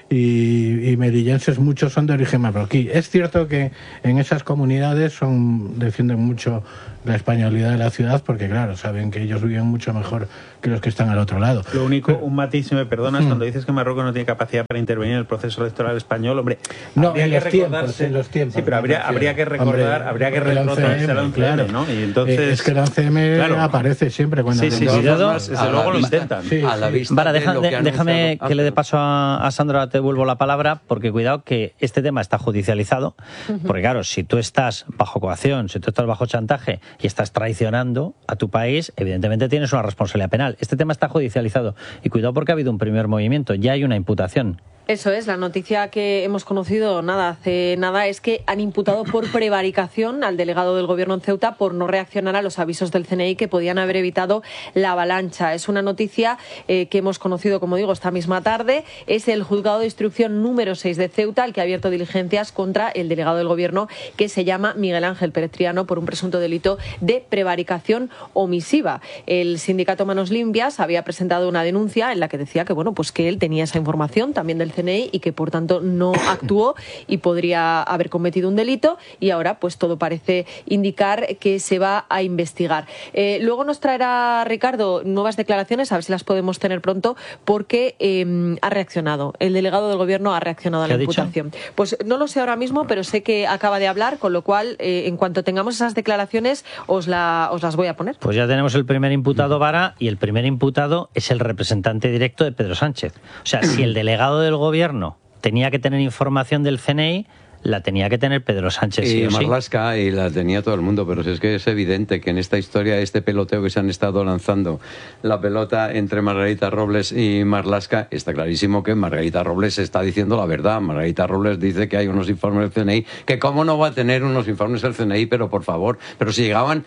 y, y melillenses, muchos son de origen marroquí. Es cierto que en esas comunidades son defienden mucho la españolidad de la ciudad, porque claro, saben que ellos viven mucho mejor que los que están al otro lado. Lo único, un matiz, si me perdonas, mm. cuando dices que Marruecos no tiene capacidad para intervenir en el proceso electoral español, hombre, no, en los, tiempos, en los tiempos. Sí, pero habría, habría que recordar, hombre, habría que retrotraerse al once eme, claro, ¿no? Y entonces, es que el once eme claro, aparece siempre cuando... Sí, sí, sí, cuidado, desde luego lo intentan. Sí, a la vista Vara, deja, de de, que déjame que le dé paso a, a Sandra, te devuelvo la palabra, porque cuidado que este tema está judicializado, uh-huh. porque claro, si tú estás bajo coacción, si tú estás bajo chantaje y estás traicionando a tu país, evidentemente tienes una responsabilidad penal. Este tema está judicializado y cuidado porque ha habido un primer movimiento, ya hay una imputación. Eso es, la noticia que hemos conocido nada hace nada es que han imputado por prevaricación al delegado del gobierno en Ceuta por no reaccionar a los avisos del ce ene i que podían haber evitado la avalancha. Es una noticia eh, que hemos conocido, como digo, esta misma tarde. Es el juzgado de instrucción número seis de Ceuta el que ha abierto diligencias contra el delegado del gobierno, que se llama Miguel Ángel Pérez Triano, por un presunto delito de prevaricación omisiva. El sindicato Manos Limpias había presentado una denuncia en la que decía que, bueno, pues que él tenía esa información también del ce ene i y que por tanto no actuó y podría haber cometido un delito, y ahora pues todo parece indicar que se va a investigar. Eh, luego nos traerá Ricardo nuevas declaraciones, a ver si las podemos tener pronto, porque eh, ha reaccionado, el delegado del gobierno ha reaccionado a la imputación. Dicho? Pues no lo sé ahora mismo, pero sé que acaba de hablar, con lo cual eh, en cuanto tengamos esas declaraciones os, la, os las voy a poner. Pues ya tenemos el primer imputado, Vara, y el primer imputado es el representante directo de Pedro Sánchez. O sea, si el delegado del gobierno tenía que tener información del ce ene i, la tenía que tener Pedro Sánchez. Y sí o Marlaska, sí. Y la tenía todo el mundo, pero si es que es evidente que en esta historia, este peloteo que se han estado lanzando, la pelota entre Margarita Robles y Marlaska, está clarísimo que Margarita Robles está diciendo la verdad. Margarita Robles dice que hay unos informes del ce ene i, que cómo no va a tener unos informes del ce ene i, pero por favor, pero si llegaban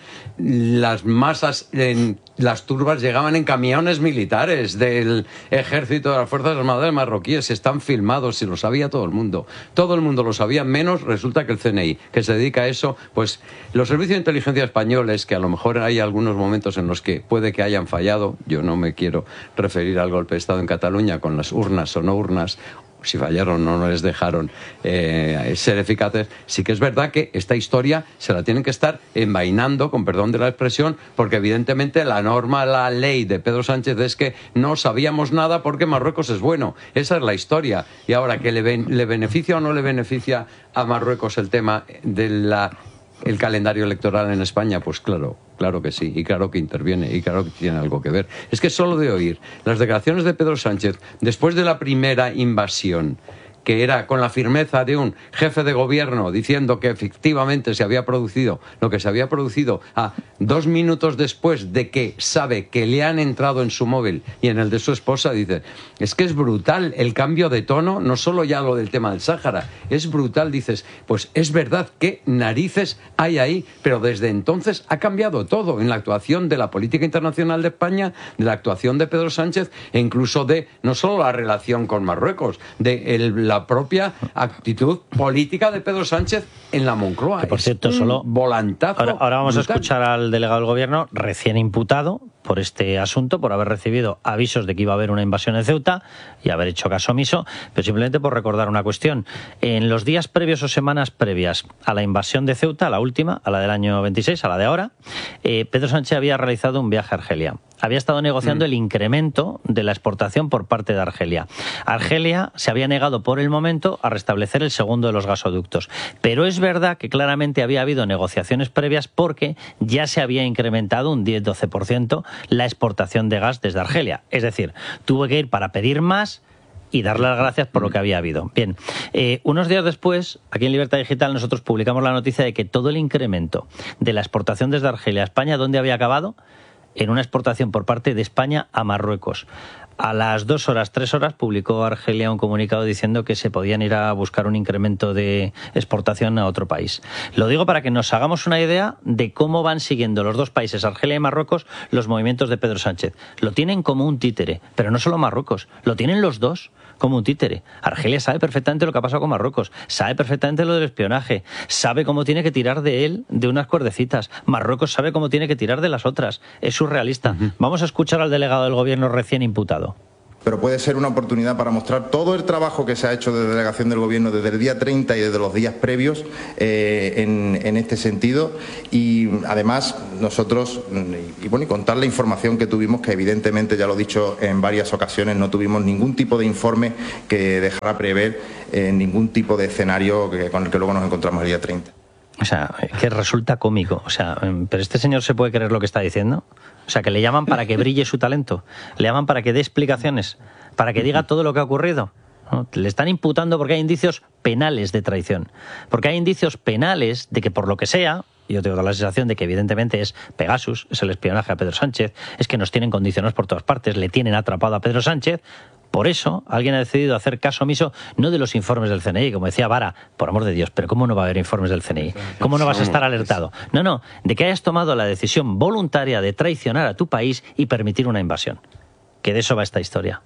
las masas, en, las turbas llegaban en camiones militares del ejército, de las Fuerzas Armadas marroquíes, se están filmados, si lo sabía todo el mundo. Todo el mundo lo sabía, menos resulta que el ce ene i, que se dedica a eso, pues los servicios de inteligencia españoles, que a lo mejor hay algunos momentos en los que puede que hayan fallado, yo no me quiero referir al golpe de Estado en Cataluña con las urnas o no urnas, si fallaron o no les dejaron eh, ser eficaces, sí que es verdad que esta historia se la tienen que estar envainando, con perdón de la expresión, porque evidentemente la norma, la ley de Pedro Sánchez es que no sabíamos nada porque Marruecos es bueno. Esa es la historia. Y ahora, ¿que le, ben, le beneficia o no le beneficia a Marruecos el tema de la el calendario electoral en España? Pues claro, claro que sí, y claro que interviene, y claro que tiene algo que ver. Es que solo de oír las declaraciones de Pedro Sánchez después de la primera invasión, que era con la firmeza de un jefe de gobierno diciendo que efectivamente se había producido lo que se había producido, a dos minutos después de que sabe que le han entrado en su móvil y en el de su esposa, dice, es que es brutal el cambio de tono, no solo ya lo del tema del Sáhara, es brutal, dices, pues es verdad que narices hay ahí, pero desde entonces ha cambiado todo en la actuación de la política internacional de España, de la actuación de Pedro Sánchez, e incluso de no solo la relación con Marruecos, de el, la propia actitud política de Pedro Sánchez en la Moncloa. Que, por cierto, solo volantazo. Ahora, ahora vamos brutal. a escuchar al delegado del gobierno recién imputado por este asunto, por haber recibido avisos de que iba a haber una invasión en Ceuta y haber hecho caso omiso, pero simplemente por recordar una cuestión. En los días previos o semanas previas a la invasión de Ceuta, a la última, a la del año veintiséis, a la de ahora, eh, Pedro Sánchez había realizado un viaje a Argelia. Había estado negociando mm. el incremento de la exportación por parte de Argelia. Argelia se había negado por el momento a restablecer el segundo de los gasoductos. Pero es verdad que claramente había habido negociaciones previas porque ya se había incrementado un diez a doce por ciento la exportación de gas desde Argelia. Es decir, tuvo que ir para pedir más y darle las gracias por lo que había habido. Bien, eh, unos días después, aquí en Libertad Digital, nosotros publicamos la noticia de que todo el incremento de la exportación desde Argelia a España, ¿dónde había acabado? En una exportación por parte de España a Marruecos. A las dos horas, tres horas, publicó Argelia un comunicado diciendo que se podían ir a buscar un incremento de exportación a otro país. Lo digo para que nos hagamos una idea de cómo van siguiendo los dos países, Argelia y Marruecos, los movimientos de Pedro Sánchez. Lo tienen como un títere, pero no solo Marruecos, lo tienen los dos como un títere. Argelia sabe perfectamente lo que ha pasado con Marruecos, sabe perfectamente lo del espionaje, sabe cómo tiene que tirar de él de unas cuerdecitas. Marruecos sabe cómo tiene que tirar de las otras. Es surrealista. Uh-huh. Vamos a escuchar al delegado del gobierno recién imputado. Pero puede ser una oportunidad para mostrar todo el trabajo que se ha hecho de delegación del Gobierno desde el día treinta y desde los días previos eh, en, en este sentido. Y además nosotros, y, y bueno, y contar la información que tuvimos, que evidentemente, ya lo he dicho en varias ocasiones, no tuvimos ningún tipo de informe que dejara prever eh, ningún tipo de escenario que, con el que luego nos encontramos el día treinta. O sea, que resulta cómico. O sea, ¿pero este señor se puede creer lo que está diciendo? O sea, que le llaman para que brille su talento, le llaman para que dé explicaciones, para que diga todo lo que ha ocurrido. ¿No? Le están imputando porque hay indicios penales de traición, porque hay indicios penales de que por lo que sea, yo tengo la sensación de que evidentemente es Pegasus, es el espionaje a Pedro Sánchez, es que nos tienen condicionados por todas partes, le tienen atrapado a Pedro Sánchez. Por eso alguien ha decidido hacer caso omiso no de los informes del C N I, como decía Vara, por amor de Dios, pero ¿cómo no va a haber informes del C N I? ¿Cómo no vas a estar alertado? No, no, de que hayas tomado la decisión voluntaria de traicionar a tu país y permitir una invasión. Que de eso va esta historia.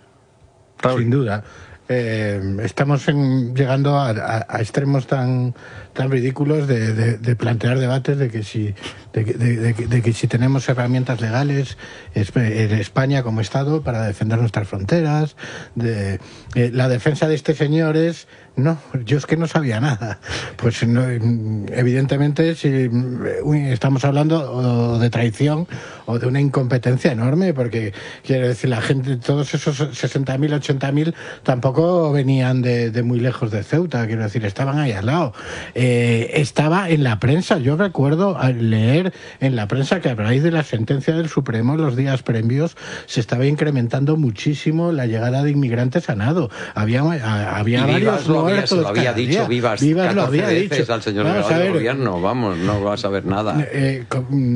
Raúl. Sin duda. Eh, estamos en, llegando a, a, a extremos tan tan ridículos de, de, de plantear debates de que si de, de, de, de que si tenemos herramientas legales en España como Estado para defender nuestras fronteras, de eh, la defensa de este señor es no, yo es que no sabía nada. Pues no, evidentemente si estamos hablando o de traición o de una incompetencia enorme, porque quiero decir, la gente, todos esos sesenta mil, ochenta mil tampoco venían de, de muy lejos de Ceuta, quiero decir, estaban ahí al lado. Eh, estaba en la prensa, yo recuerdo leer en la prensa que a raíz de la sentencia del Supremo los días previos se estaba incrementando muchísimo la llegada de inmigrantes a nado. Había, había varios muertos. Se lo había dicho, Vivas, Vivas lo había dicho al señor vamos delegado a ver, del gobierno, vamos, no vas a ver nada. Eh,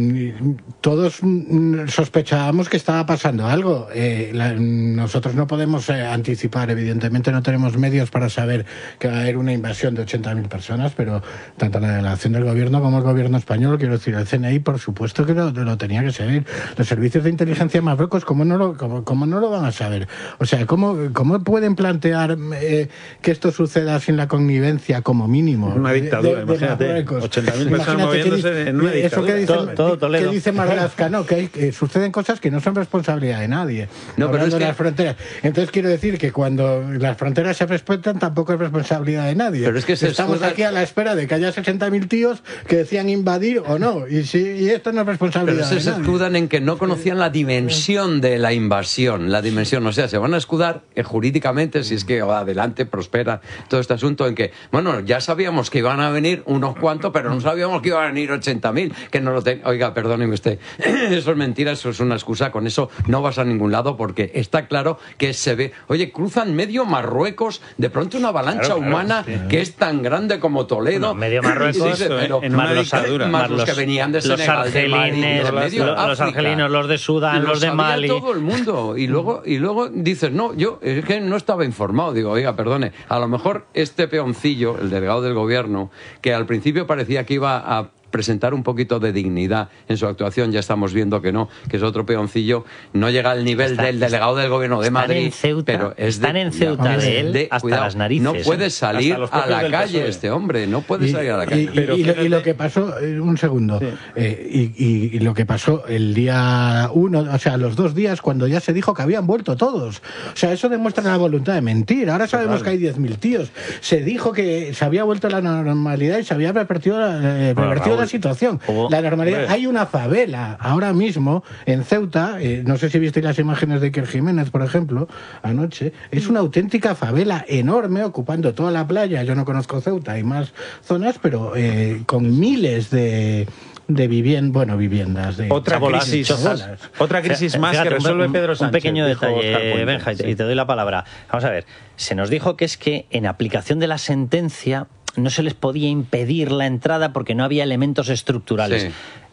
todos sospechábamos que estaba pasando algo. Eh, la, nosotros no podemos eh, anticipar, evidentemente no tenemos medios para saber que va a haber una invasión de ochenta mil personas, pero tanto la delegación del gobierno como el gobierno español, quiero decir, el C N I, por supuesto que lo, lo tenía que saber. Los servicios de inteligencia de Marruecos, ¿cómo no lo, cómo, cómo no lo van a saber? O sea, ¿cómo, cómo pueden plantear eh, que esto suceda sin la connivencia como mínimo? Una dictadura, de, de, de imagínate. ochenta mil personas moviéndose en una dictadura. Eso que dice, todo, todo Toledo. que dice Marlaska, no, que, hay, que suceden cosas que no son responsabilidad de nadie. No, pero es de que... las fronteras. Entonces quiero decir que cuando las fronteras se respetan tampoco es responsabilidad de nadie. Pero es que se estamos escuda... aquí a la espera de que haya sesenta mil tíos que decían invadir o no. Y, si, y esto no es responsabilidad pero de se nadie. escudan en que no conocían la dimensión de la invasión, la dimensión, o sea, se van a escudar eh, jurídicamente, si es que va adelante, prospera todo este asunto en que, bueno, ya sabíamos que iban a venir unos cuantos, pero no sabíamos que iban a venir ochenta mil, que no lo ten... Oiga, perdóneme usted, eso es mentira, eso es una excusa, con eso no vas a ningún lado, porque está claro que se ve, oye, cruzan medio Marruecos, de pronto una avalancha claro, claro, humana sí. que es tan grande como Toledo. Bueno, medio Marruecos, dice, pero, en una dictadura. Más los que venían de Senegal, los argelines, de Mali, los, los argelinos, los de Sudán, los, los de Mali. todo el mundo. Y luego, y luego dices, no, yo es que no estaba informado. Digo, oiga, perdone, a lo mejor este peoncillo, el delegado del gobierno, que al principio parecía que iba a presentar un poquito de dignidad en su actuación, ya estamos viendo que no, que es otro peoncillo, no llega al nivel está, del delegado del gobierno de Madrid, en Ceuta, pero es están de, en Ceuta de, de él de, hasta cuidado, las narices. No puede ¿eh? salir a la calle este hombre, no puede y, salir a la calle. Y, y, pero y, lo, y lo que pasó, un segundo, sí. eh, y, y, y lo que pasó el día uno, o sea, los dos días cuando ya se dijo que habían vuelto todos, o sea, eso demuestra la voluntad de mentir. Ahora sabemos claro. que hay diez mil tíos. Se dijo que se había vuelto a la normalidad y se había revertido la, eh, bueno, revertido la situación. La normalidad. Hombre. Hay una favela ahora mismo en Ceuta, eh, no sé si visteis las imágenes de Iker Jiménez, por ejemplo, anoche, es una auténtica favela enorme ocupando toda la playa. Yo no conozco Ceuta, hay más zonas, pero eh, con miles de de viviendas, bueno, viviendas de otra crisis, otra crisis más Fíjate, que resuelve un, Pedro Sánchez. Un pequeño detalle, Benja, sí. y te doy la palabra. Vamos a ver, se nos dijo que es que en aplicación de la sentencia no se les podía impedir la entrada porque no había elementos estructurales. Sí.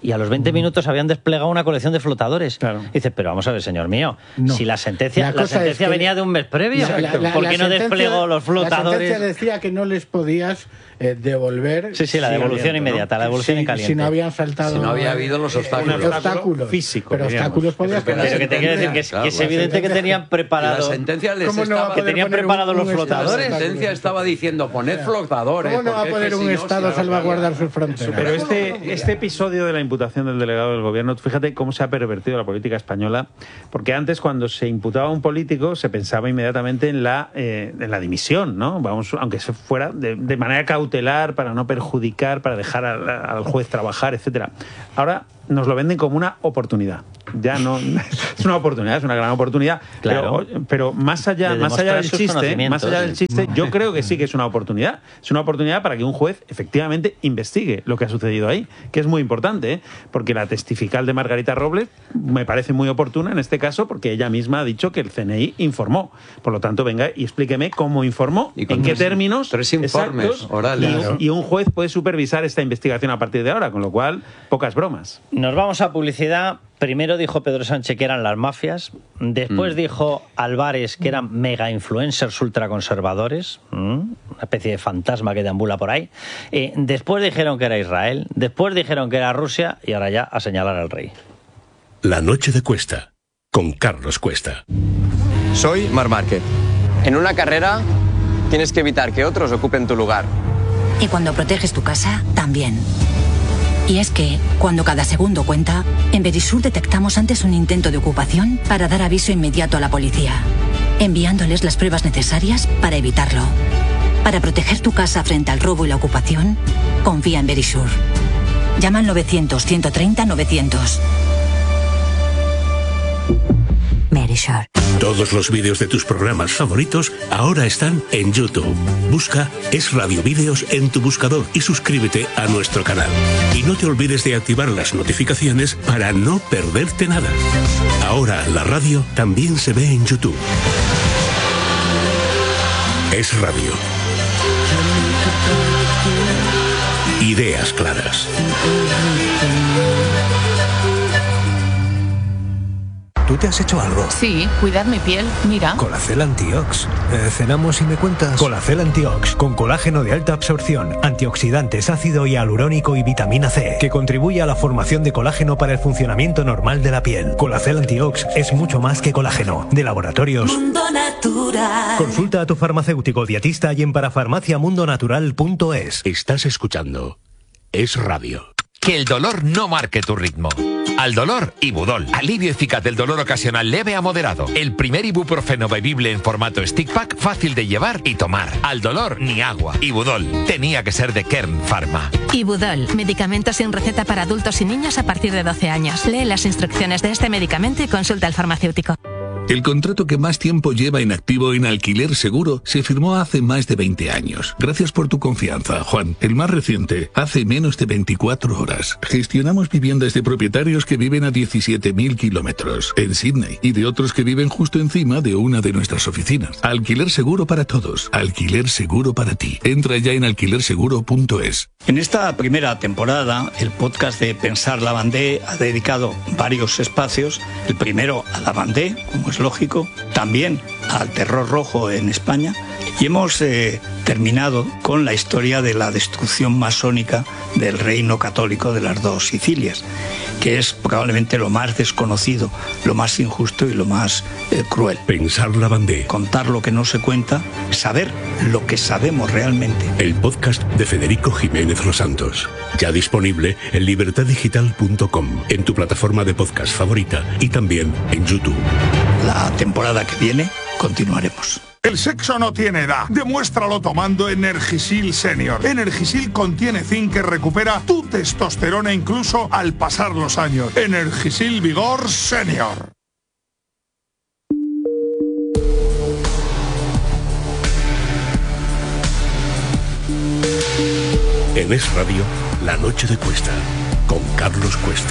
y a los veinte minutos habían desplegado una colección de flotadores. Claro. Y dices, pero vamos a ver, señor mío, no. si la sentencia, la la sentencia es venía de un mes previo, la, la, la, ¿por qué no desplegó los flotadores? La sentencia decía que no les podías eh, devolver... Sí, sí, la devolución habiendo, inmediata, ¿no? la devolución sí, en caliente. Si no habían saltado... Si no había habido los obstáculos. Los obstáculos físicos. Pero digamos. obstáculos podías... Pero, pero que te quiero decir que es, claro, que es evidente que tenían preparado... La sentencia les ¿Cómo estaba... no que tenían preparado un, los flotadores? La sentencia estaba diciendo, poned flotadores. ¿Cómo no va a poder un Estado salvaguardar sus fronteras? Pero este, este episodio de la imputación del delegado del gobierno, fíjate cómo se ha pervertido la política española, porque antes cuando se imputaba a un político se pensaba inmediatamente en la, eh, en la dimisión, ¿no? Vamos, aunque se fuera de, de manera cautelar para no perjudicar, para dejar al, al juez trabajar, etcétera. Ahora nos lo venden como una oportunidad. Ya no es una oportunidad, es una gran oportunidad. Claro. Pero, pero más allá, de más allá del chiste, más allá del chiste, yo creo que sí que es una oportunidad. Es una oportunidad para que un juez efectivamente investigue lo que ha sucedido ahí, que es muy importante, ¿eh? Porque la testifical de Margarita Robles me parece muy oportuna en este caso, porque ella misma ha dicho que el C N I informó. Por lo tanto, venga y explíqueme cómo informó, en qué tres, términos tres informes exactos, orales. Y, claro. y un juez puede supervisar esta investigación a partir de ahora, con lo cual, pocas bromas. Nos vamos a publicidad. Primero dijo Pedro Sánchez que eran las mafias, después mm. dijo Álvarez que eran mega influencers ultraconservadores, mm, una especie de fantasma que deambula por ahí, eh, después dijeron que era Israel, después dijeron que era Rusia y ahora ya a señalar al rey. La noche de Cuesta, con Carlos Cuesta. Soy Marc Márquez. En una carrera tienes que evitar que otros ocupen tu lugar. Y cuando proteges tu casa, también. Y es que, cuando cada segundo cuenta, en Verisur detectamos antes un intento de ocupación para dar aviso inmediato a la policía, enviándoles las pruebas necesarias para evitarlo. Para proteger tu casa frente al robo y la ocupación, confía en Verisur. Llama al novecientos, ciento treinta, novecientos. Verisur. Todos los vídeos de tus programas favoritos ahora están en YouTube. Busca Es Radio Vídeos en tu buscador y suscríbete a nuestro canal. Y no te olvides de activar las notificaciones para no perderte nada. Ahora la radio también se ve en YouTube. Es Radio. Ideas claras. ¿Tú te has hecho algo? Sí, cuidar mi piel, mira. Colacel Antiox. Eh, ¿Cenamos y me cuentas? Colacel Antiox, con colágeno de alta absorción, antioxidantes, ácido hialurónico y vitamina C, que contribuye a la formación de colágeno para el funcionamiento normal de la piel. Colacel Antiox es mucho más que colágeno. De Laboratorios Mundo Natural. Consulta a tu farmacéutico dietista y en parafarmacia mundo natural punto es. Estás escuchando Es Radio. Que el dolor no marque tu ritmo. Al dolor, Ibudol. Alivio eficaz del dolor ocasional leve a moderado. El primer ibuprofeno bebible en formato stick pack, fácil de llevar y tomar. Al dolor, ni agua. Ibudol. Tenía que ser de Kern Pharma. Ibudol. Medicamento sin receta para adultos y niños a partir de doce años. Lee las instrucciones de este medicamento y consulta al farmacéutico. El contrato que más tiempo lleva inactivo en Alquiler Seguro se firmó hace más de veinte años. Gracias por tu confianza, Juan. El más reciente, hace menos de veinticuatro horas. Gestionamos viviendas de propietarios que viven a diecisiete mil kilómetros en Sydney y de otros que viven justo encima de una de nuestras oficinas. Alquiler Seguro para todos. Alquiler Seguro para ti. Entra ya en alquiler seguro punto es. En esta primera temporada, el podcast de Pensar Lavandé ha dedicado varios espacios. El primero a Lavandé, como es lógico, también al terror rojo en España, y hemos eh, terminado con la historia de la destrucción masónica del reino católico de las dos Sicilias, que es probablemente lo más desconocido, lo más injusto y lo más eh, cruel. Pensar Lavandé. Contar lo que no se cuenta, saber lo que sabemos realmente. El podcast de Federico Jiménez Los Santos. Ya disponible en libertad digital punto com, en tu plataforma de podcast favorita y también en YouTube. La temporada que viene continuaremos. El sexo no tiene edad. Demuéstralo tomando Energisil Senior. Energisil contiene zinc que recupera tu testosterona incluso al pasar los años. Energisil Vigor Senior. En Es Radio, La Noche de Cuesta, con Carlos Cuesta.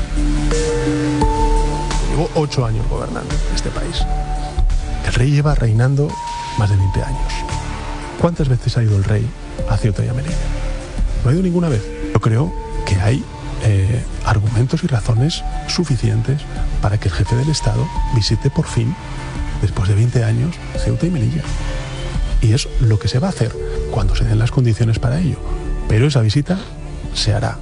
Llevo ocho años gobernando este país. El rey lleva reinando más de veinte años. ¿Cuántas veces ha ido el rey a Ceuta y a Melilla? No ha ido ninguna vez. Yo creo que hay eh, argumentos y razones suficientes para que el jefe del Estado visite por fin, después de veinte años, Ceuta y Melilla. Y es lo que se va a hacer cuando se den las condiciones para ello. Pero esa visita se hará.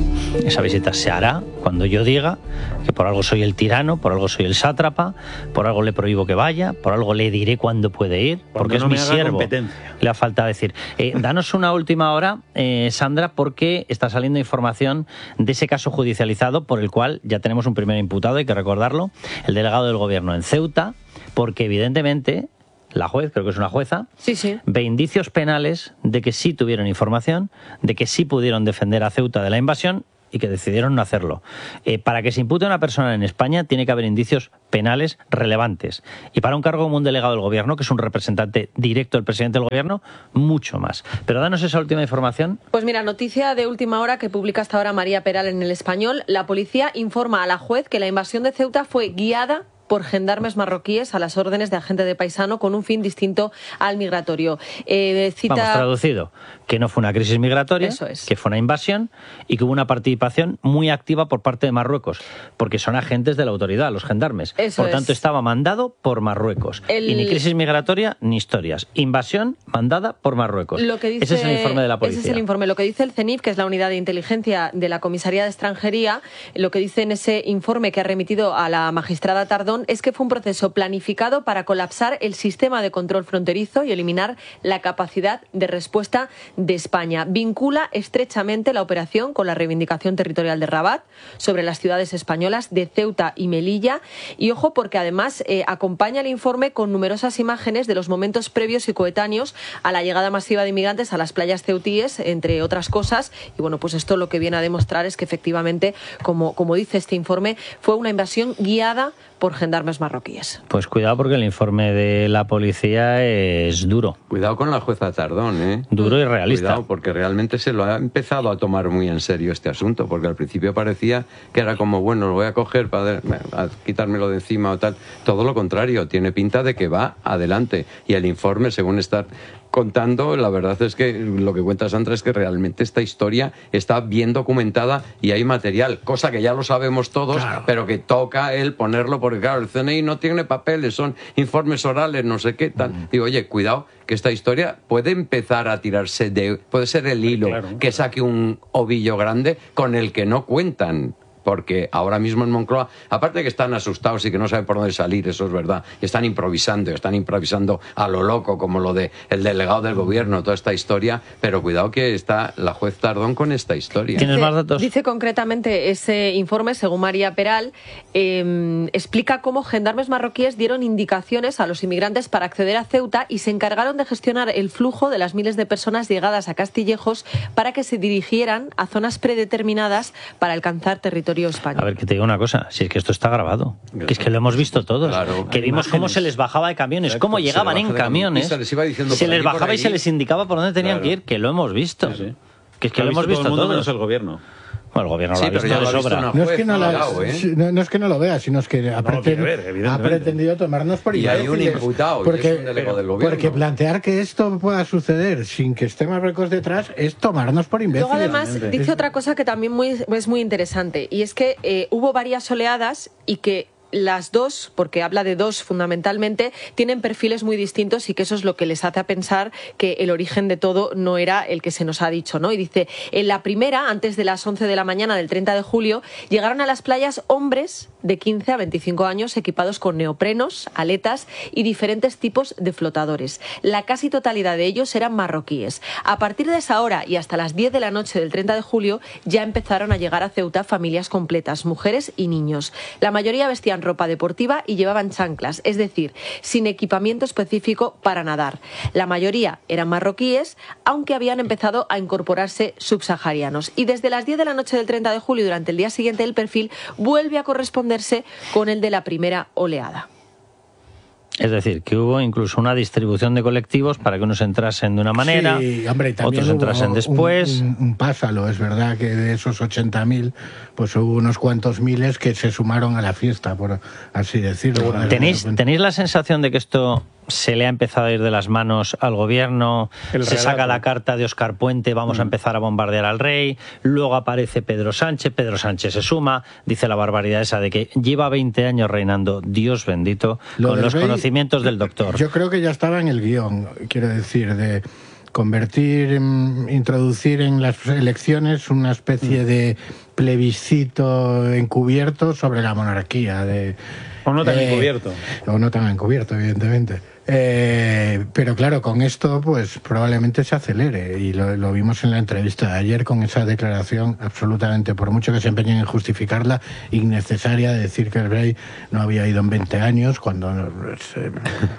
Esa visita se hará cuando yo diga que por algo soy el tirano, por algo soy el sátrapa, por algo le prohíbo que vaya, por algo le diré cuándo puede ir, porque es no mi me haga siervo. competencia. Le ha falta decir. Eh, danos una última hora, eh, Sandra, porque está saliendo información de ese caso judicializado por el cual ya tenemos un primer imputado, hay que recordarlo, el delegado del gobierno en Ceuta, porque evidentemente la juez, creo que es una jueza, sí, sí. ve indicios penales de que sí tuvieron información, de que sí pudieron defender a Ceuta de la invasión y que decidieron no hacerlo. Eh, para que se impute a una persona en España tiene que haber indicios penales relevantes. Y para un cargo como un delegado del gobierno, que es un representante directo del presidente del gobierno, mucho más. Pero danos esa última información. Pues mira, noticia de última hora que publica hasta ahora María Peral en El Español. La policía informa a la juez que la invasión de Ceuta fue guiada por gendarmes marroquíes a las órdenes de agente de paisano con un fin distinto al migratorio. Eh, cita... Vamos, traducido, que no fue una crisis migratoria, Eso es. que fue una invasión y que hubo una participación muy activa por parte de Marruecos, porque son agentes de la autoridad, los gendarmes. Eso por tanto, es. estaba mandado por Marruecos. El... Y ni crisis migratoria ni historias. Invasión mandada por Marruecos. Lo que dice, ese es el informe de la policía. Ese es el informe. Lo que dice el CENIF, que es la unidad de inteligencia de la Comisaría de Extranjería, lo que dice en ese informe que ha remitido a la magistrada Tardón es que fue un proceso planificado para colapsar el sistema de control fronterizo y eliminar la capacidad de respuesta de España. Vincula estrechamente la operación con la reivindicación territorial de Rabat sobre las ciudades españolas de Ceuta y Melilla. Y ojo, porque además eh, acompaña el informe con numerosas imágenes de los momentos previos y coetáneos a la llegada masiva de inmigrantes a las playas ceutíes, entre otras cosas. Y bueno, pues esto lo que viene a demostrar es que efectivamente, como, como dice este informe, fue una invasión guiada por gendarmes marroquíes. Pues cuidado, porque el informe de la policía es duro. Cuidado con la jueza Tardón, ¿eh? Duro y realista. Cuidado, porque realmente se lo ha empezado a tomar muy en serio este asunto, porque al principio parecía que era como, bueno, lo voy a coger para a quitármelo de encima o tal. Todo lo contrario, tiene pinta de que va adelante. Y el informe, según está contando, la verdad es que lo que cuenta Sandra es que realmente esta historia está bien documentada y hay material, cosa que ya lo sabemos todos, claro, pero que toca él ponerlo, porque claro, el C N I no tiene papeles, son informes orales, no sé qué tal. Mm. Digo, oye, cuidado, que esta historia puede empezar a tirarse de... puede ser el hilo, claro, que saque un ovillo grande con el que no cuentan. Porque ahora mismo en Moncloa, aparte de que están asustados y que no saben por dónde salir, eso es verdad, y están improvisando, están improvisando a lo loco, como lo de el delegado del gobierno, toda esta historia, pero cuidado que está la juez Tardón con esta historia. ¿Tienes más datos? Dice concretamente ese informe, según María Peral, eh, explica cómo gendarmes marroquíes dieron indicaciones a los inmigrantes para acceder a Ceuta y se encargaron de gestionar el flujo de las miles de personas llegadas a Castillejos para que se dirigieran a zonas predeterminadas para alcanzar territorio español. A ver, que te digo una cosa, si es que esto está grabado, que es que lo hemos visto todos, claro, que vimos imágenes, cómo se les bajaba de camiones, exacto, cómo llegaban en camiones, se les, iba diciendo se les bajaba y se les indicaba por dónde tenían claro, que ir, que lo hemos visto, sí, sí. que es que lo, lo hemos visto todo el mundo todos. Menos el gobierno. Bueno, el gobierno sí, lo ha visto pero de lo sobra. No es, que no, la, lado, ¿eh? no, no es que no lo vea, sino es que ha, no preten, ver, ha pretendido tomarnos por imbéciles. Y hay un imputado, porque, y es un delegado del gobierno. Porque plantear que esto pueda suceder sin que esté Marruecos detrás es tomarnos por imbéciles. Luego además dice otra cosa que también muy, es muy interesante, y es que eh, hubo varias oleadas y que las dos, porque habla de dos fundamentalmente, tienen perfiles muy distintos y que eso es lo que les hace a pensar que el origen de todo no era el que se nos ha dicho, ¿no? Y dice, en la primera, antes de las once de la mañana del treinta de julio, llegaron a las playas hombres de quince a veinticinco años equipados con neoprenos, aletas y diferentes tipos de flotadores. La casi totalidad de ellos eran marroquíes. A partir de esa hora y hasta las diez de la noche del treinta de julio ya empezaron a llegar a Ceuta familias completas, mujeres y niños. La mayoría vestían ropa deportiva y llevaban chanclas, es decir, sin equipamiento específico para nadar. La mayoría eran marroquíes, aunque habían empezado a incorporarse subsaharianos. Y desde las diez de la noche del treinta de julio, durante el día siguiente, el perfil vuelve a corresponderse con el de la primera oleada. Es decir, que hubo incluso una distribución de colectivos para que unos entrasen de una manera, sí, hombre, otros entrasen después. Un, un, un pásalo, es verdad que de esos ochenta mil, pues hubo unos cuantos miles que se sumaron a la fiesta, por así decirlo. ¿Tenéis, ¿Tenéis la sensación de que esto se le ha empezado a ir de las manos al gobierno, El se relato. saca la carta de Óscar Puente, vamos Mm. a empezar a bombardear al rey, luego aparece Pedro Sánchez, Pedro Sánchez se suma, dice la barbaridad esa de que lleva veinte años reinando, Dios bendito, Lo con del los rey, conocimientos del doctor. Yo creo que ya estaba en el guión, quiero decir, de convertir, mm, introducir en las elecciones una especie de plebiscito encubierto sobre la monarquía. De, O no tan eh, encubierto. O no tan encubierto, evidentemente. Eh, pero claro, con esto pues probablemente se acelere y lo, lo vimos en la entrevista de ayer con esa declaración absolutamente, por mucho que se empeñen en justificarla, innecesaria de decir que el rey no había ido en veinte años cuando... Eh,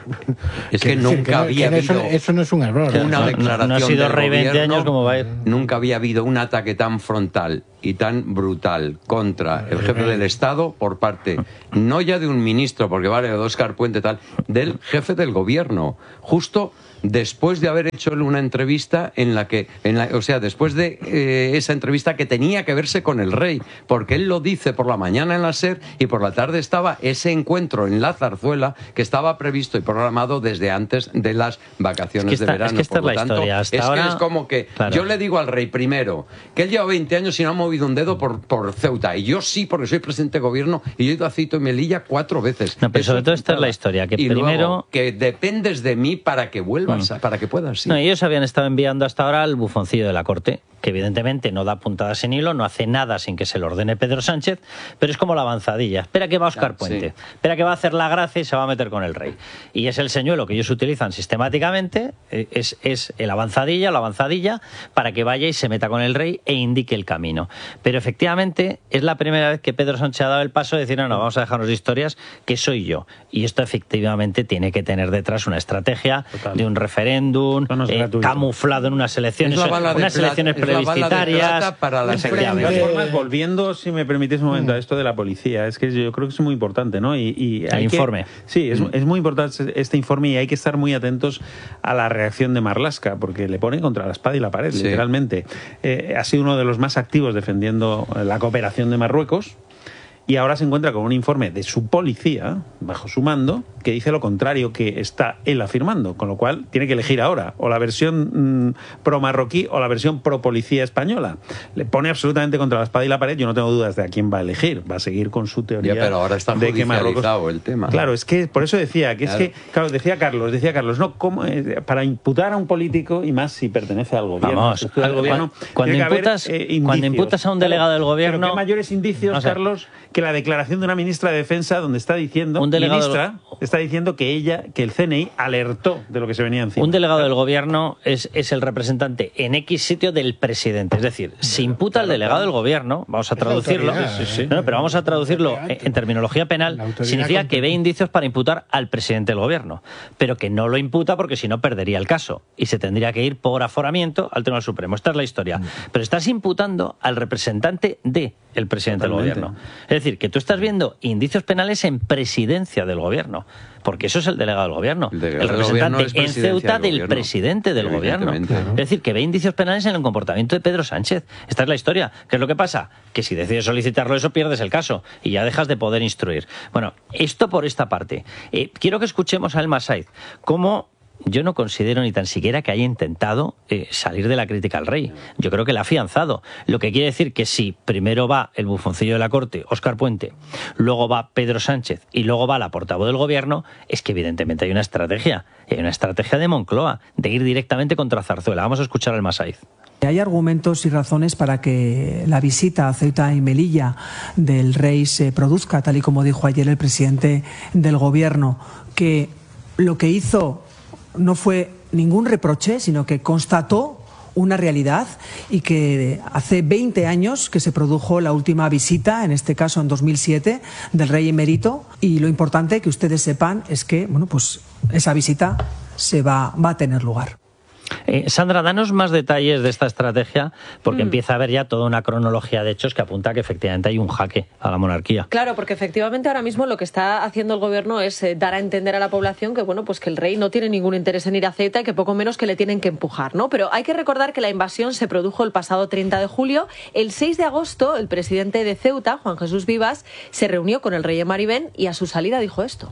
Es que quiero decir nunca no- había que eso, habido eso no es un error. una ¿no? declaración no ha sido del rey veinte gobierno, años, ¿cómo va a ir? Nunca había habido un ataque tan frontal y tan brutal contra el jefe del Estado por parte, no ya de un ministro, porque vale, de Óscar Puente tal, del jefe del gobierno, justo después de haber hecho él una entrevista en la que, en la, o sea, después de eh, esa entrevista que tenía que verse con el rey, porque él lo dice por la mañana en la SER y por la tarde estaba ese encuentro en la Zarzuela que estaba previsto y programado desde antes de las vacaciones Es que esta- de verano. es que esta Por es lo la tanto, historia. Hasta es ahora- que es como que Claro. yo le digo al rey primero que él lleva veinte años y no ha movido un dedo por, por Ceuta, y yo sí, porque soy presidente de gobierno y yo he ido a Cito y Melilla cuatro veces. No, pero Eso sobre todo esta es nada. la historia, que y primero... luego, que dependes de mí para que vuelvas, Mm. a- para que puedas. Sí. No, ellos habían estado enviando hasta ahora al bufoncillo de la corte, que evidentemente no da puntadas en hilo, no hace nada sin que se lo ordene Pedro Sánchez, pero es como la avanzadilla. Espera que va Óscar Ah, Puente, sí. espera que va a hacer la gracia y se va a meter con el rey. Y es el señuelo que ellos utilizan sistemáticamente, eh, es, es el avanzadilla, la avanzadilla, para que vaya y se meta con el rey e indique el camino. Pero efectivamente es la primera vez que Pedro Sánchez ha dado el paso de decir, no, no, vamos a dejarnos de historias, que soy yo. Y esto efectivamente tiene que tener detrás una estrategia Total. de un referéndum No, no es eh, gratuito. camuflado en unas elecciones, Es la bala de unas plata- elecciones es la bala de plebiscitarias. plata para las Efectivamente. De todas formas, volviendo, si me permitís un momento, a esto de la policía, es que yo creo que es muy importante, ¿no? Y, y El hay que- informe. sí, es, es muy importante este informe y hay que estar muy atentos a la reacción de Marlaska, porque le pone contra la espada y la pared, Sí. literalmente. Eh, ha sido uno de los más activos defendiendo la cooperación de Marruecos. Y ahora se encuentra con un informe de su policía, bajo su mando, que dice lo contrario que está él afirmando, con lo cual tiene que elegir ahora, o la versión mmm, pro-marroquí o la versión pro-policía española. Le pone absolutamente contra la espada y la pared, yo no tengo dudas de a quién va a elegir, va a seguir con su teoría. Ya, pero ahora está de que Marruecos... judicializado el tema. Claro, es que por eso decía, que Claro. es que, claro, decía Carlos, decía Carlos, no, ¿cómo, eh, para imputar a un político, y más si pertenece al gobierno, Vamos, estructura del cuando- gobierno, cuando tiene que haber, imputas- eh, cuando indicios. imputas a un delegado del gobierno- Pero qué mayores indicios, no sé. Carlos, que la declaración de una ministra de Defensa donde está diciendo, Un delegado ministra, está diciendo que ella, que el C N I alertó de lo que se venía encima. Un delegado del gobierno es, es el representante en X sitio del presidente. Es decir, se imputa al delegado del gobierno, vamos a Es la traducirlo, autoridad, Sí, sí. No, no, pero vamos a traducirlo en, en terminología penal, La autoridad significa que competente. ve indicios para imputar al presidente del gobierno, pero que no lo imputa porque si no perdería el caso y se tendría que ir por aforamiento al Tribunal Supremo. Esta es la historia. Pero estás imputando al representante de el presidente Totalmente. del gobierno. Es decir, que tú estás viendo indicios penales en presidencia del gobierno, porque eso es el delegado del gobierno. El delegado El del representante gobierno es en presidencia Ceuta del del gobierno. presidente del gobierno. Evidentemente. Es decir, que ve indicios penales en el comportamiento de Pedro Sánchez. Esta es la historia. ¿Qué es lo que pasa? Que si decides solicitarlo eso, pierdes el caso y ya dejas de poder instruir. Bueno, esto por esta parte. Eh, quiero que escuchemos a Elma Saiz, cómo... Yo no considero ni tan siquiera que haya intentado eh, salir de la crítica al rey. Yo creo que la ha afianzado. Lo que quiere decir que si primero va el bufoncillo de la corte, Óscar Puente, luego va Pedro Sánchez y luego va la portavoz del gobierno, es que evidentemente hay una estrategia. Y hay una estrategia de Moncloa, de ir directamente contra Zarzuela. Vamos a escuchar al Masaiz. Hay argumentos y razones para que la visita a Ceuta y Melilla del rey se produzca, tal y como dijo ayer el presidente del gobierno, que lo que hizo no fue ningún reproche, sino que constató una realidad y que hace veinte años que se produjo la última visita, en este caso en dos mil siete, del rey emérito, y lo importante que ustedes sepan es que, bueno, pues esa visita se va, va a tener lugar. Eh, Sandra, danos más detalles de esta estrategia, porque Mm. empieza a haber ya toda una cronología de hechos que apunta a que efectivamente hay un jaque a la monarquía. Claro, porque efectivamente ahora mismo lo que está haciendo el gobierno es eh, dar a entender a la población que bueno, pues que el rey no tiene ningún interés en ir a Ceuta y que poco menos que le tienen que empujar, ¿no? Pero hay que recordar que la invasión se produjo el pasado treinta de julio. El seis de agosto, el presidente de Ceuta, Juan Jesús Vivas, se reunió con el rey Maribén y a su salida dijo esto.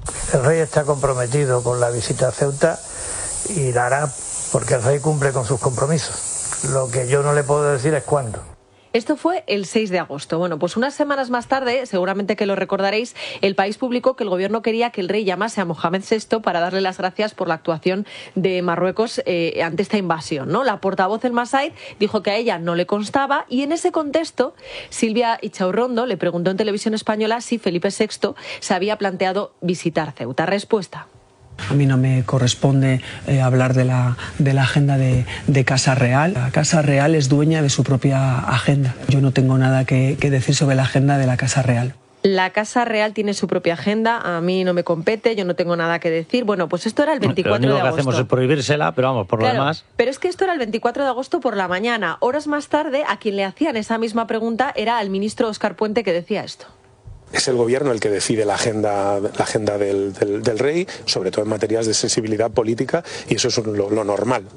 El rey está comprometido con la visita a Ceuta y la hará porque el rey cumple con sus compromisos. Lo que yo no le puedo decir es cuándo. Esto fue el seis de agosto. Bueno, pues unas semanas más tarde, seguramente que lo recordaréis, El País publicó que el gobierno quería que el rey llamase a Mohamed sexto para darle las gracias por la actuación de Marruecos eh, ante esta invasión, ¿no? La portavoz El Masaid dijo que a ella no le constaba y en ese contexto Silvia Ichaurrondo le preguntó en Televisión Española si Felipe sexto se había planteado visitar Ceuta. Respuesta. A mí no me corresponde eh, hablar de la, de la agenda de, de Casa Real. La Casa Real es dueña de su propia agenda. Yo no tengo nada que, que decir sobre la agenda de la Casa Real. La Casa Real tiene su propia agenda, a mí no me compete, yo no tengo nada que decir. Bueno, pues esto era el veinticuatro de agosto. Lo único que hacemos es prohibírsela, pero vamos, por claro, lo demás... Pero es que esto era el veinticuatro de agosto por la mañana. Horas más tarde, a quien le hacían esa misma pregunta era al ministro Óscar Puente, que decía esto. Es el gobierno el que decide la agenda, la agenda del, del, del rey, sobre todo en materias de sensibilidad política, y eso es lo, lo normal.